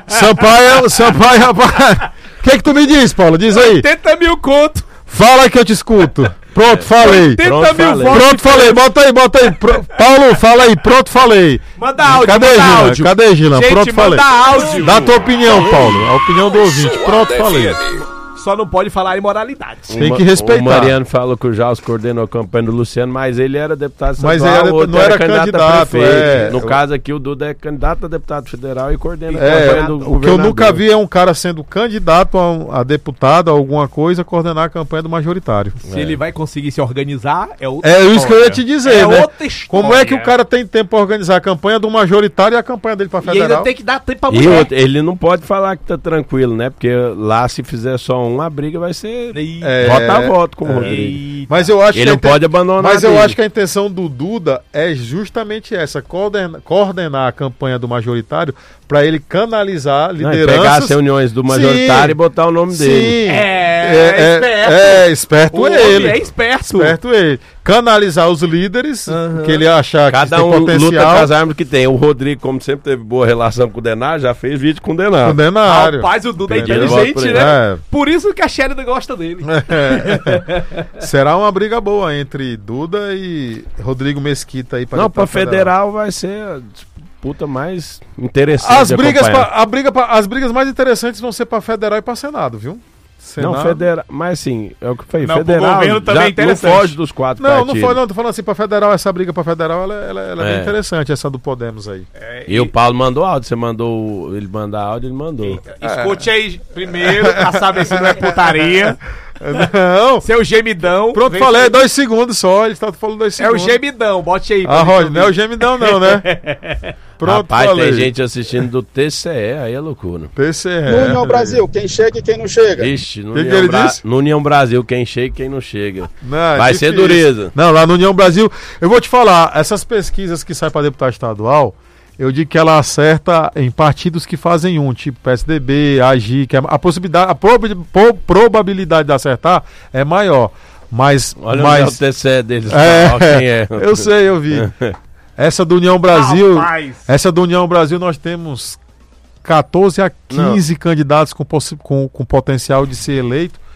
Sampaio, rapaz. O que tu me diz, Paulo? Diz aí. 80 mil conto. Fala que eu te escuto. Pronto, falei. Pronto, falei. Bota aí. Paulo, fala aí. Pronto, falei. Manda áudio. Cadê, Gila? Gente, pronto, falei. Manda áudio. Dá a tua opinião, Paulo. A opinião do ouvinte. Pronto, falei. Só não pode falar imoralidade. Tem que respeitar. O Mariano falou que o Jaus coordenou a campanha do Luciano, mas ele era deputado estadual. Mas ele não era candidato a prefeito. No caso aqui, o Duda é candidato a deputado federal e coordena a campanha do governador. O que eu nunca vi é um cara sendo candidato a deputado, a alguma coisa, coordenar a campanha do majoritário. Se ele vai conseguir se organizar, é outra história. É isso que eu ia te dizer, né? Outra história. Como é que o cara tem tempo para organizar a campanha do majoritário e a campanha dele para federal? E ainda tem que dar tempo pra mulher. Ele não pode falar que tá tranquilo, né? Porque lá, se fizer só a briga vai ser voto a voto com o Rodrigo. Mas eu acho ele não pode abandonar. Mas eu acho que a intenção do Duda é justamente essa: coordenar a campanha do majoritário para ele canalizar lideranças. Pegar as reuniões do majoritário e botar o nome dele. Esperto ele. É esperto. Esperto ele. Canalizar os líderes que ele achar que tem potencial. Cada um luta com as armas que tem. O Rodrigo, como sempre teve boa relação com o Denário, já fez vídeo com o Denário. Rapaz, o Duda é inteligente, né? Por isso que a Sheridan gosta dele. Será uma briga boa entre Duda e Rodrigo Mesquita aí para pra federal vai ser a disputa mais interessante. As brigas mais interessantes vão ser para federal e para Senado, viu? Senado. Não, federal, mas assim, é o que foi. Federal já não foge dos 4 partidos. Não, tô falando assim, para federal, essa briga para federal, ela é bem interessante, essa do Podemos aí. E o Paulo mandou áudio, ele manda áudio, ele mandou. Escute aí primeiro, pra saber se não é putaria. Não. Seu gemidão. Pronto, falei, é 2 segundos só, ele tá falando 2 segundos. É o gemidão, bote aí. Roger, não é o gemidão não, né? Pronto, rapaz, falei. Tem gente assistindo do TCE, aí é loucura. TCE. No União Brasil, quem chega e quem não chega. Ixi, no União Brasil, quem chega e quem não chega. Não, vai ser dureza. Não, lá no União Brasil, eu vou te falar, essas pesquisas que saem para deputado estadual, eu digo que ela acerta em partidos que fazem tipo PSDB, AGI, que a probabilidade de acertar é maior. Mas. Olha o TCE deles. Quem é. Eu sei, eu vi. Essa do União Brasil. Essa do União Brasil nós temos 14 a 15 candidatos com potencial de ser eleito.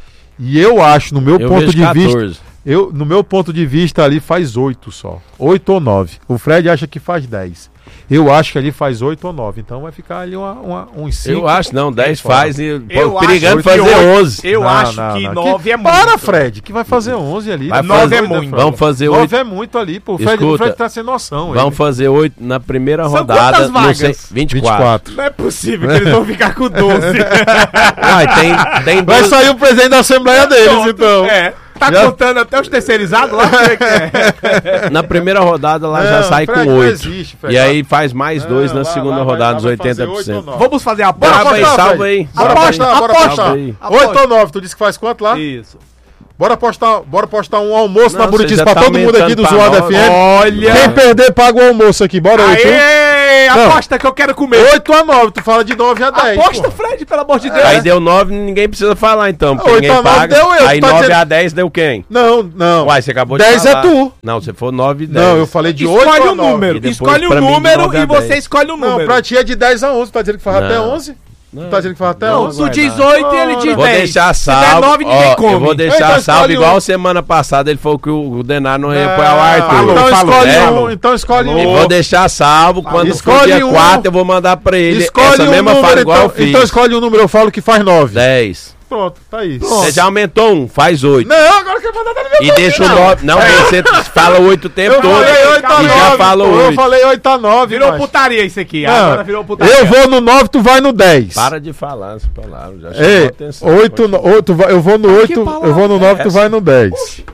E eu acho, no meu ponto de 14. vista... no meu ponto de vista, ali faz 8 só. 8 ou 9. O Fred acha que faz 10. Eu acho que ali faz 8 ou 9. Então vai ficar ali uns 5. Eu acho, não. 10 faz e perigando fazer 11. Eu acho que 9 é muito. Para, Fred, que vai fazer 11 ali. 9 é muito. Vamos fazer 8. 9 é muito ali, pô. O Fred tá sem noção. Vamos fazer 8 na primeira rodada. Quantas vagas? 24. Não é possível que eles vão ficar com 12. Tem 12. Vai sair o presidente da Assembleia deles, então. Tá contando até os terceirizados lá? Na primeira rodada lá já sai com 8. E aí faz mais 2 na segunda rodada, os 80%. Vamos fazer a aposta. Salva aí. Aposta. 8 ou 9, tu disse que faz quanto lá? Isso. Bora postar um almoço na Buritice pra todo mundo aqui do Zoado FM. Olha! Quem perder, paga o almoço aqui. Bora aí. Aposta que eu quero comer. 8 a 9, tu fala de 9 a 10. Aposta, Fred, pelo amor de Deus. Aí deu 9, ninguém precisa falar então. 8 a 9 deu eu. Aí 9 a 10 deu quem? Não. Uai, você acabou de 10 falar. 10 é tu. Não, você for 9 e 10. Não, eu falei de 8 a 9. Escolhe o número e você escolhe o número. Não, pra ti é de 10 a 11. Tá dizendo que faz até 11? Não. Tá dizendo que faz até 11? Tu diz 8 e ele diz 10. Vou deixar salvo. Se der 9, ninguém come. Eu vou deixar salvo igual semana passada. Ele falou que o Denar não ia apoiar o Arthur. Então escolhe um. E vou deixar salvo. Quando for dia 4, eu vou mandar pra ele essa mesma fala igual eu fiz. Então escolhe um número, eu falo que faz 9. 10. Pronto, tá aí. Você já aumentou 1, faz 8. Não, agora quer mandar na minha E deixa o 9. Não, você fala 8 o tempo todo. E já fala 8. Eu falei 8 a 9. Virou putaria isso aqui. Agora virou putaria. Eu vou no 9, tu vai no 10. Para de falar essa palavra. Já chamou atenção. 8, eu vou no 8, eu vou no 9, tu vai no 10.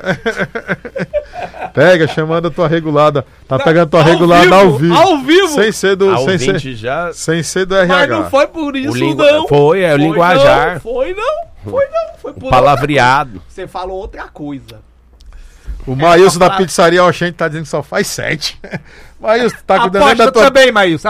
Pega, chamando a tua regulada. Tá pegando tua regulada ao vivo. Ao vivo. Sem ser do RH. Mas não foi por isso, não. Foi, é o linguajar. Não, foi por palavreado. Você falou outra coisa. O Maílson da pizzaria Oxente tá dizendo que só faz 7. Maílson, tá cuidando da tua... também, Maílson.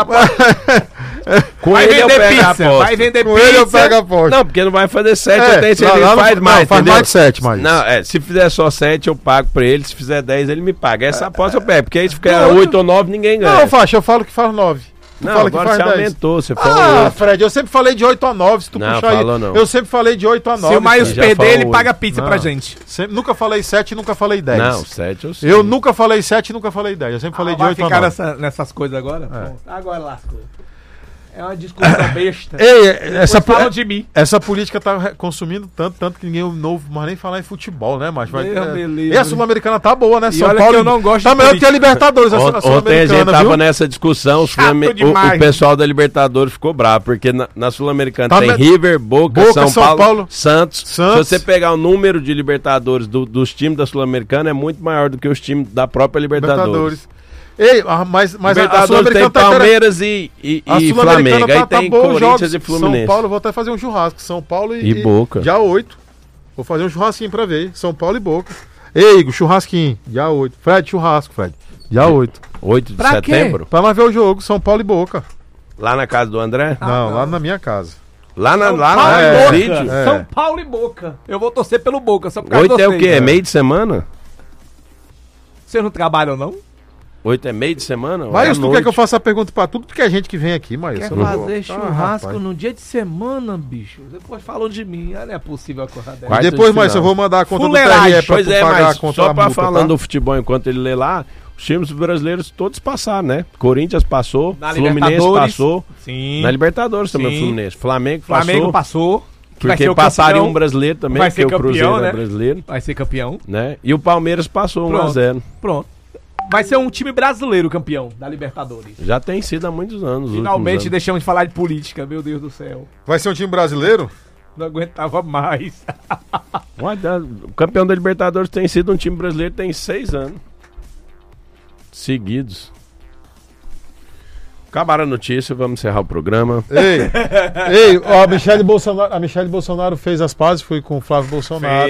Com ele eu pego a aposta. Vai vender com pizza. Ele eu pego a aposta. Não, porque não vai fazer 7, eu tenho certeza que faz mais, faz mais de 7, Maílson. Não, se fizer só 7, eu pago pra ele. Se fizer 10, ele me paga. Essa aposta eu pego, porque aí se ficar 8 ou 9, ninguém ganha. Não, Faixa, eu falo que faz 9. Não, fala que faz 10. Aumentou, você falou 8. Fred, eu sempre falei de 8 a 9, se tu não, puxar aí. Não. Eu sempre falei de 8 a 9. Se o Maílson perder, ele paga pizza pra gente. Nunca falei 7, nunca falei 10. Não, 7 eu sei. Eu nunca falei 7, nunca falei 10. Eu sempre falei de 8 a 9. Vai ficar nessas coisas agora? Agora lascou. É uma discussão besta. Ei, essa política tá consumindo tanto que ninguém não vai nem falar em futebol, né, macho? E a Sul-Americana tá boa, né? São Paulo. Eu não gosto tá melhor que a Libertadores. Ontem a gente tava nessa discussão. O pessoal da Libertadores ficou bravo, porque na Sul-Americana tem River, Boca, São Paulo, Santos. Se você pegar o número de Libertadores dos times da Sul-Americana, é muito maior do que os times da própria Libertadores. Ei, mas a Sul-Americana tem Palmeiras e Flamengo. Aí tem Corinthians e Fluminense. São Paulo, vou até fazer um churrasco. São Paulo e Boca. Dia 8. Vou fazer um churrasquinho pra ver. São Paulo e Boca. Ei, Igor, churrasquinho. Dia 8. Fred, churrasco, Fred. Dia 8. 8 de setembro? Pra nós ver o jogo. São Paulo e Boca. Lá na casa do André? Não, lá na minha casa. Lá na vídeo? São Paulo e Boca. Eu vou torcer pelo Boca. Só por causa 8 é o quê? É meio de semana? Vocês não trabalham, não? 8 é meio de semana? Mas tu quer que eu faça a pergunta pra tudo que é gente que vem aqui, mas quer fazer churrasco no dia de semana, bicho? Depois falam de mim, não é possível acordar dela. E depois, mas eu vou mandar a conta do TRE pra tu pagar a conta só pra falando do futebol enquanto ele lê lá, os times brasileiros todos passaram, né? Corinthians passou, Fluminense passou. Sim. Na Libertadores também o Fluminense. Flamengo passou. Porque passaria um brasileiro também, porque o Cruzeiro é brasileiro. Vai ser campeão. Né? E o Palmeiras passou 1-0. Pronto. Vai ser um time brasileiro campeão da Libertadores. Já tem sido há muitos anos. Finalmente deixamos de falar de política, meu Deus do céu. Vai ser um time brasileiro? Não aguentava mais. O campeão da Libertadores tem sido um time brasileiro tem 6 anos. Seguidos. Acabaram a notícia, vamos encerrar o programa. Ei, ó, a Michele Bolsonaro fez as pazes, foi com o Flávio Bolsonaro.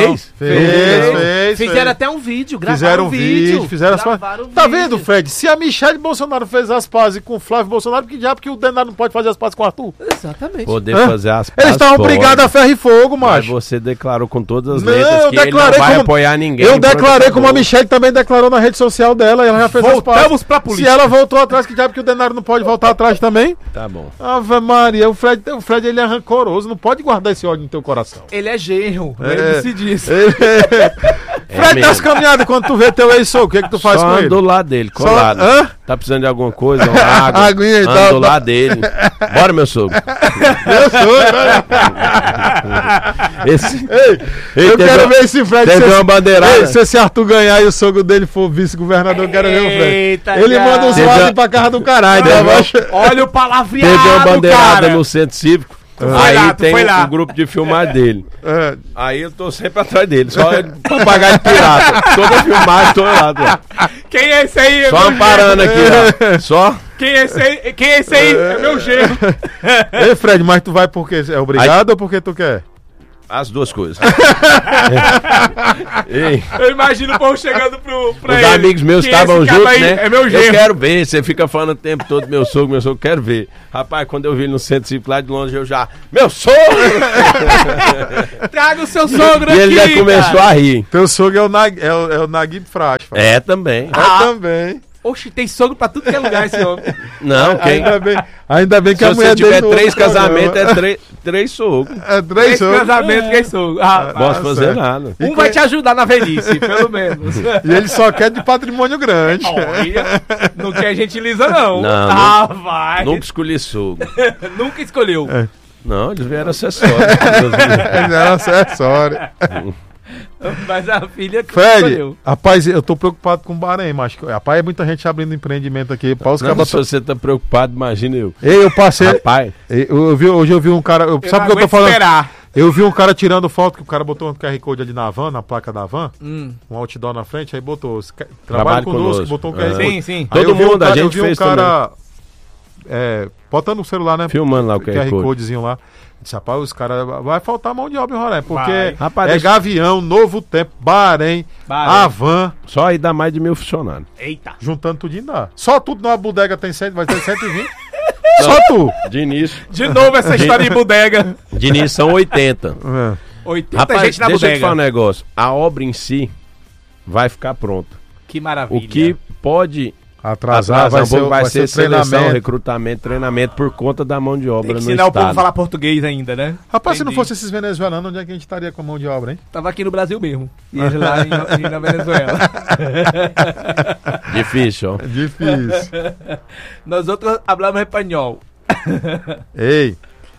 Fez. Fizeram até um vídeo, gravaram um vídeo. Fizeram as pazes. Tá vendo, Fred? Se a Michele Bolsonaro fez as pazes com o Flávio Bolsonaro, que diabo que o Denar não pode fazer as pazes com o Arthur? Exatamente. Poder fazer as pazes. Eles estavam brigados a ferro e fogo, macho. Mas você declarou com todas as letras que ele não vai apoiar ninguém. Eu declarei como a Michele também declarou na rede social dela, e ela já fez as pazes. Voltamos pra política. Se ela voltou atrás, que diabo que o Denar cara não pode voltar atrás também? Tá bom. Ave Maria, o Fred ele é rancoroso, não pode guardar esse ódio no teu coração. Ele é genro, lembre-se disso. Fred, das caminhadas, quando tu vê teu ex-sogro, o que tu faz com ele? Só do lado dele, colado. Tá precisando de alguma coisa, uma água? Aguinha e tal. Ando do lado dele. Bora, meu sogro. Meu sogro, né? Eu quero ver esse Fred. Teve uma bandeirada. Se esse Arthur ganhar e o sogro dele for vice-governador, eu quero ver o Fred. Ele manda uns vasos pra casa do caralho. Olha o palavreado, teve uma bandeirada no centro cívico. Aí lá, tem um grupo de filmagem dele. Aí eu tô sempre atrás dele, só pra pagar de pirata. Toda filmagem, tô lá. Quem é esse aí? Só amparando aqui, ó. Só. Quem é esse aí? É meu genro. Ei, Fred, mas tu vai porque é obrigado ou porque tu quer? As duas coisas. Eu imagino o povo chegando pra os ele. amigos meus estavam juntos, né? É meu genro. Eu quero ver, você fica falando o tempo todo, meu sogro, quero ver. Rapaz, quando eu vi ele no centro cívico lá de longe, eu já, meu sogro! Traga o seu sogro aqui, e ele já começou a rir. Teu sogro é o Naguib Frade. É, também. Também. Oxe, tem sogro pra tudo que é lugar esse homem. Não, quem? Ainda bem que a mulher dele... Se você tiver 3 casamentos, é 3 sogros. É 3 sogros. Casamentos, 3 sogros. Posso fazer nada. Um vai te ajudar na velhice, pelo menos. E ele só quer de patrimônio grande. Olha, não quer gentileza, não. Não, vai. Nunca escolhi sogro. Nunca escolheu. Não, eles vieram acessório. Eles eram acessório. Mas a filha que Fred, escolheu. Rapaz, eu tô preocupado com o Bahrein, mas rapaz, é muita gente abrindo empreendimento aqui. Se você tá preocupado, imagina eu. Eu passei. Rapaz. Hoje eu vi um cara. Sabe o que eu tô falando? Esperar. Eu vi um cara tirando foto, que o cara botou um QR Code ali na van, na placa da van, um outdoor na frente, aí botou. Trabalho conosco, botou um QR Code. Sim. Aí todo mundo, a gente fez também. Eu vi um cara botando o celular, né? Filmando lá o QR Codezinho lá. Disse, rapaz, os caras... Vai faltar mão de obra em Roraima, porque rapaz, Gavião, Novo Tempo, Bahrein, Avan. Só aí dá mais de 1.000 funcionários. Eita. Juntando tudinho dá. Só tudo numa bodega tem 100, vai ter 120. Só tu. De início. De novo essa história de bodega. De início são 80. 80 rapaz, gente na deixa bodega. eu te falar um negócio. A obra em si vai ficar pronta. Que maravilha. O que pode... Atrasar vai ser seleção, recrutamento, treinamento por conta da mão de obra no estado. Ensinar o povo a falar português ainda, né? Rapaz, se não fosse esses venezuelanos, onde é que a gente estaria com a mão de obra, hein? Tava aqui no Brasil mesmo. E ele lá na Venezuela. Difícil, ó. Difícil. Nós outros hablamos espanhol. Ei,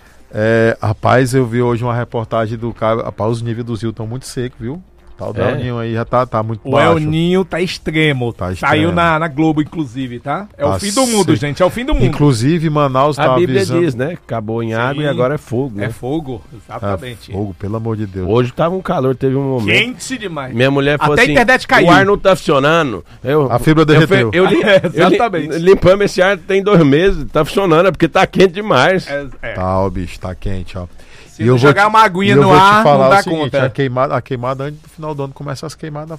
rapaz, eu vi hoje uma reportagem do cara. Rapaz, os níveis do Zil estão muito secos, viu? O El Ninho aí já tá muito baixo. O El Ninho tá extremo. Saiu na Globo, inclusive, tá? É o fim do mundo, gente. É o fim do mundo. Inclusive, Manaus tá avisando. A Bíblia avisando... diz, né? Acabou em água e agora é fogo, né? É fogo, exatamente. Fogo, pelo amor de Deus. Hoje tava um calor, teve um momento. Quente demais. Minha mulher falou até assim, a internet caiu. O ar não tá funcionando. A fibra derreteu. Exatamente. Limpamos esse ar tem 2 meses, tá funcionando, é porque tá quente demais. Tá, ó, bicho, tá quente, ó. Se eu jogar uma aguinha no ar, não dá conta. A queimada antes do final do ano começa as queimadas.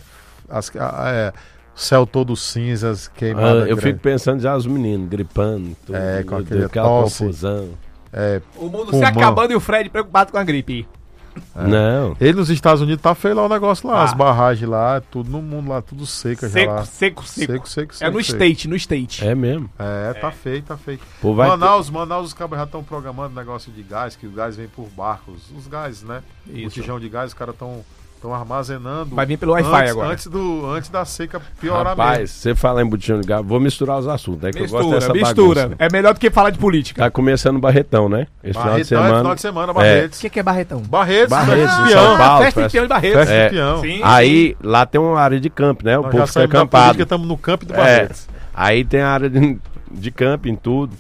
Céu todo cinzas, queimada. Eu fico pensando já os meninos gripando, tudo, com aquela confusão. O mundo se acabando e o Fred preocupado com a gripe. Não. Ele nos Estados Unidos tá feio lá o negócio lá, as barragens lá, tudo no mundo lá, tudo seca já lá. Seco. É no State. É mesmo? Tá feio. Pô, Manaus, os cabos já estão programando negócio de gás, que o gás vem por barcos, os gás, né? O botijão de gás, os caras estão armazenando. Vai vir pelo Wi-Fi agora. Antes da seca piorar mesmo. Rapaz, você fala em botijão de gás, vou misturar os assuntos, é que eu gosto dessa mistura. bagunça. É melhor do que falar de política. Tá começando Barretão, né? Esse final de semana, Barretos. O que é Barretão? Barretos, de São Paulo. Festa de peão de Barretos. Festa de peão. Sim, aí, lá tem uma área de campo, né? O povo fica acampado. Estamos no campo do Barretos. Aí tem a área de camping, tudo.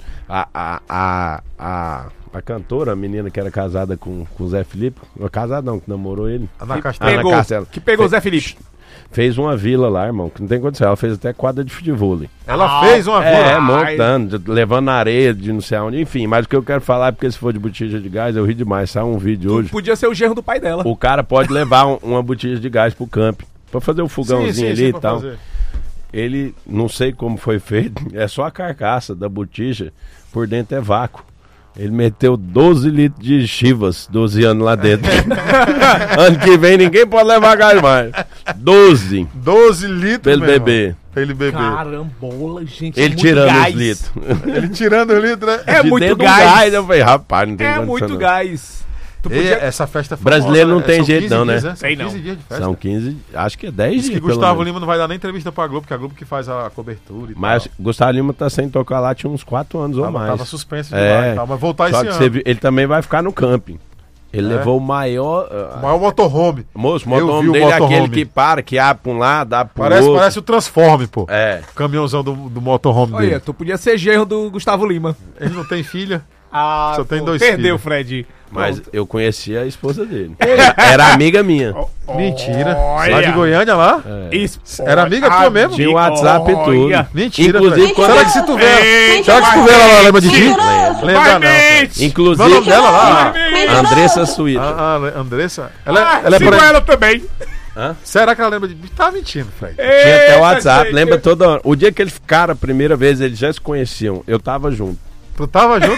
A cantora, a menina que era casada com o Zé Felipe, casada não, que namorou ele. Ana Castela. Que pegou o Zé Felipe. Fez uma vila lá, irmão, que não tem condição. Ela fez até quadra de futebol. Ela fez uma vila? Montando, levando na areia de não sei aonde. Enfim, mas o que eu quero falar é porque se for de botija de gás, eu ri demais. Saiu um vídeo hoje. Podia ser o genro do pai dela. O cara pode levar uma botija de gás pro campo, pra fazer um fogãozinho ali e tal. Fazer. Ele, não sei como foi feito, é só a carcaça da botija, por dentro é vácuo. Ele meteu 12 litros de Chivas, 12 anos lá dentro. Ano que vem ninguém pode levar gás mais. 12 litros, pra ele beber. pra ele beber. Carambola, gente. Ele tirando os litros. Ele tirando os litros, né? É muito gás. Eu falei, rapaz, não tem É condição, muito não. gás. Essa festa é famosa, brasileiro não tem jeito não, né? São 15 dias de festa. São 15, acho que é 10 Diz dias. que Gustavo Lima não vai dar nem entrevista pra Globo, porque é a Globo que faz a cobertura e Mas tal. Gustavo Lima tá sem tocar lá tinha uns 4 anos ou mais. Tava suspenso de lá e tal, mas voltar Só esse que ano. ele também vai ficar no camping. Ele levou o maior motorhome. Moço, o motorhome dele é aquele que para, que abre pra um lado, dá pro outro. Parece o Transforme, pô. É. O caminhãozão do motorhome dele. Olha, tu podia ser genro do Gustavo Lima. Ele não tem filha. Ah, só tem 2 perdeu, filhos. Fred. Mas Pronto. eu conhecia a esposa dele. Era amiga minha. Mentira. Lá de Goiânia, lá? Era amiga tua mesmo? Tinha o WhatsApp e tudo. Mentira. Inclusive, quando será que se tu vê ela lembra de ti? Lembra não. Inclusive, o nome dela lá? Andressa Suíta. Andressa? Sigo ela também. Hã? Será que ela lembra de mim? Tá mentindo, Fred. Tinha até o WhatsApp, lembra toda hora. O dia que eles ficaram a primeira vez, eles já se conheciam. Eu tava junto. Tu tava junto,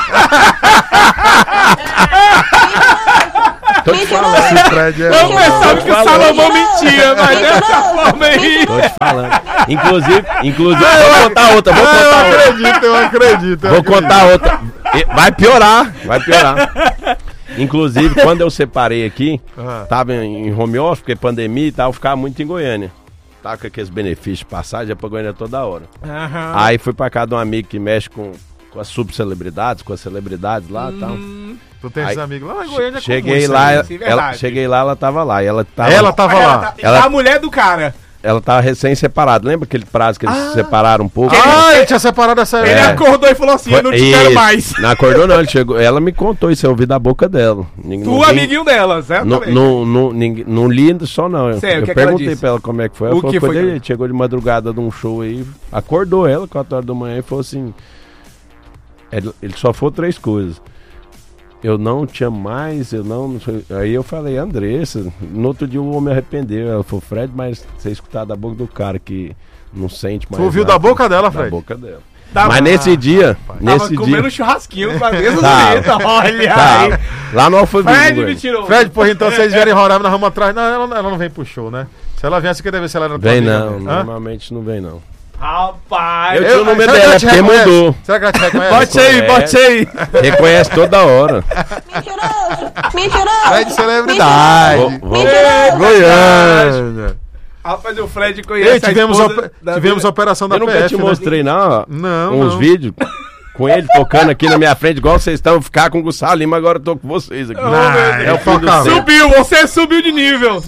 Tô te falando. Fred Eu pensava que o Salomão mentia, mas dessa forma aí. Tô te falando. Inclusive, vou contar outra. Eu acredito. Vou contar outra. Vai piorar. Inclusive, quando eu separei aqui, tava em home office, porque pandemia e tal, eu ficava muito em Goiânia. Tava com aqueles benefícios de passagem, ia pra Goiânia toda hora. Aí fui pra casa de um amigo que mexe com as subcelebridades, com as celebridades lá e tal. Tu tem esses amigos lá em Goiânia? Cheguei lá, ela tava lá. E ela tava lá. A mulher do cara. Ela tava recém-separada. Lembra aquele prazo que eles se separaram um pouco? Ele tinha separado essa... Ele acordou e falou assim, eu não te quero mais. Não acordou não, ele chegou. Ela me contou isso, eu ouvi da boca dela. Amiguinho dela, certo? Não li só não. Sério, eu perguntei pra ela como é que foi. Ela falou, ele chegou de madrugada de um show aí, acordou ela 4 horas da manhã e falou assim... Ele só falou 3 coisas. Eu não tinha mais, Aí eu falei, Andressa, no outro dia o homem arrependeu. Ela falou, Fred, mas você escutar da boca do cara que não sente mais. Tu ouviu da boca dela, Fred? Da boca dela. Mas nesse dia. Tava comendo churrasquinho pra mesa do olha aí. Lá no Alphaville. Fred me tirou. Fred, porra, então vocês vierem em Roraima, nós vamos atrás. Não, ela não vem pro show, né? Se ela vier, você quer ver se ela era tua Vem amiga, não, normalmente não vem não. Rapaz, eu tinha o número dela, é porque mudou. Será que ela te reconhece? Bote aí. Reconhece toda hora. Mentiroso. Fred celebridade. Goiânia. Rapaz, o Fred conhece. Tivemos a operação da PF. Eu nunca te mostrei, não. Não. Vídeos com ele tocando aqui na minha frente, igual vocês estão. Ficar com o Gustavo Lima, agora eu tô com vocês aqui. É o foco. Você subiu de nível.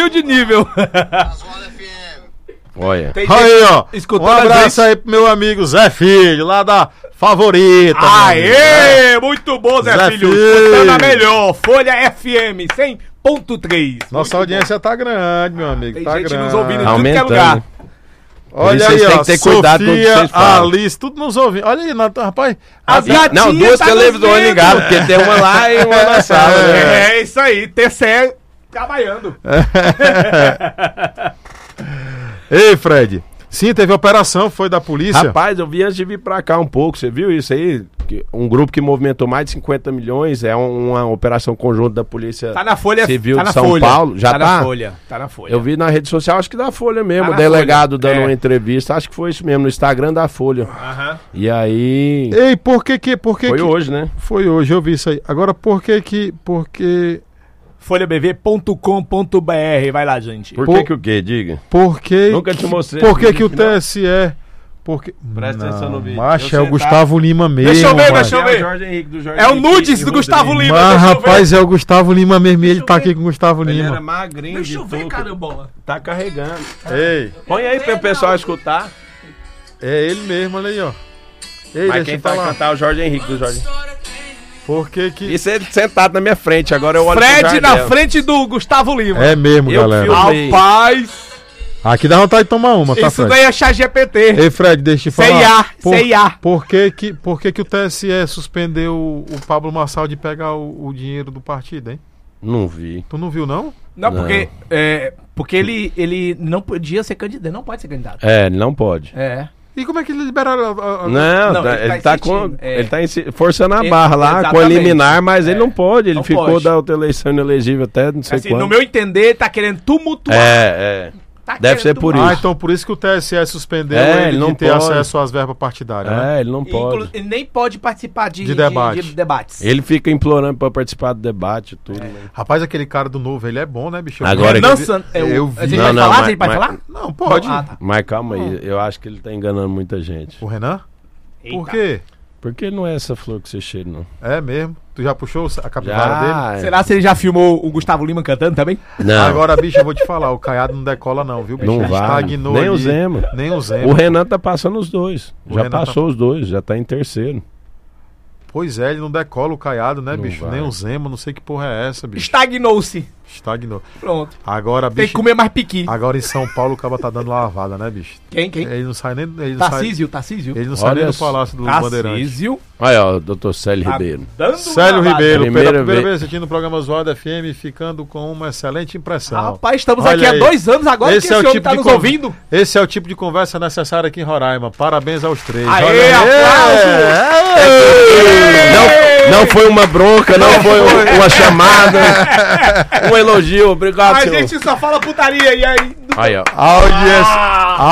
Olha. Aí, ó. Um abraço aí pro meu amigo Zé Filho, lá da Favorita. Aê! Muito bom, Zé Filho. Escutando a melhor. Folha FM 100.3. Nossa audiência tá grande, meu amigo. Tem tá gente grande. nos ouvindo em tudo que é lugar. Olha aí, tem ó. que ter cuidado com o que vocês falam. Alice, tudo nos ouvindo. Olha aí, rapaz. Não, 2 televisões ligadas, porque tem uma lá e uma na sala. É isso aí. TCE trabalhando. Ei, Fred. Sim, teve operação, foi da polícia. Rapaz, eu vi antes de vir pra cá um pouco, você viu isso aí? Um grupo que movimentou mais de 50 milhões, é uma operação conjunta da Polícia Civil de São Paulo. Já tá? Tá na Folha. Eu vi na rede social, acho que da Folha mesmo, o delegado dando uma entrevista, acho que foi isso mesmo, no Instagram da Folha. E aí... Ei, por que... Foi hoje, né? Foi hoje, eu vi isso aí. Agora, por que... folhabv.com.br, vai lá, gente. Por que o quê? Diga. Nunca te mostrei. Por que o TSE... Presta atenção no vídeo. Macho, é o Gustavo Lima mesmo. Deixa eu ver. É o Jorge Henrique do Jorge É o nudes do Gustavo Lima. Mas, rapaz, é o Gustavo Lima mesmo. Ele tá aqui com o Gustavo Lima. Ele era magrinho. Deixa eu ver, carambola. Tá carregando. Ei. Põe aí pro pessoal escutar. É ele mesmo, olha aí, ó. Ei, mas quem vai cantar é o Jorge Henrique do Jorge. Por que que... Isso é ele sentado na minha frente, agora eu olho Fred na frente do Gustavo Lima. É mesmo, galera. Rapaz... Aqui dá vontade de tomar uma, tá, Fred? Isso daí é chat GPT. Ei, Fred, deixa eu te falar. CIA. Por que o TSE suspendeu o Pablo Marçal de pegar o dinheiro do partido, hein? Não vi. Tu não viu, não? Não, porque ele não podia ser candidato, não pode ser candidato. Não pode. E como é que ele liberaram ele tá forçando a barra lá com a liminar, mas ele não pode. Ele ficou da outra eleição inelegível até não sei quando. No meu entender, tá querendo tumultuar. Deve ser por isso. Então por isso que o TSE suspendeu ele não de ter pode acesso às verbas partidárias. Né? Ele não pode. Ele nem pode participar de debates. Ele fica implorando pra participar do debate e tudo. Né? Rapaz, aquele cara do Novo, ele é bom, né, bicho? Agora eu vi. Você vai falar? Não, pode. Tá. Mas calma aí, eu acho que ele tá enganando muita gente. O Renan? Eita. Por quê? Porque não é essa flor que você cheira, não. É mesmo? Tu já puxou a capivara dele? Será que ele já filmou o Gustavo Lima cantando também? Não. Agora, bicho, eu vou te falar, o Caiado não decola não, viu, bicho? Não vai. Estagnou Nem ali. o Zema. Nem o Zema. O Renan tá passando os dois. O já Renan passou os dois, já tá em terceiro. Pois é, ele não decola o Caiado, né, Não bicho? vai. Nem o Zema, não sei que porra é essa, bicho. Estagnou-se. Estagnou. Pronto. Agora, bicho. Tem que comer mais piqui. Agora em São Paulo o cara tá dando lavada, né, bicho? Quem? Ele não sai nem. Tarcísio. Ele não sai nem do Palácio do Bandeirante. Tarcísio. Olha, ó, doutor Célio Ribeiro. Célio Ribeiro, pela primeira vez vez assistindo o programa Zoada FM, ficando com uma excelente impressão. Rapaz, estamos Olha aqui aí. há 2 anos agora Esse que é esse o homem tipo tá de nos con- ouvindo. Esse é o tipo de conversa necessária aqui em Roraima. Parabéns aos três. Aê, Olha aí. Não foi uma bronca, não foi uma chamada, um elogio, obrigado, A senhor. gente só fala putaria e aí... Aí, ó. Audiência.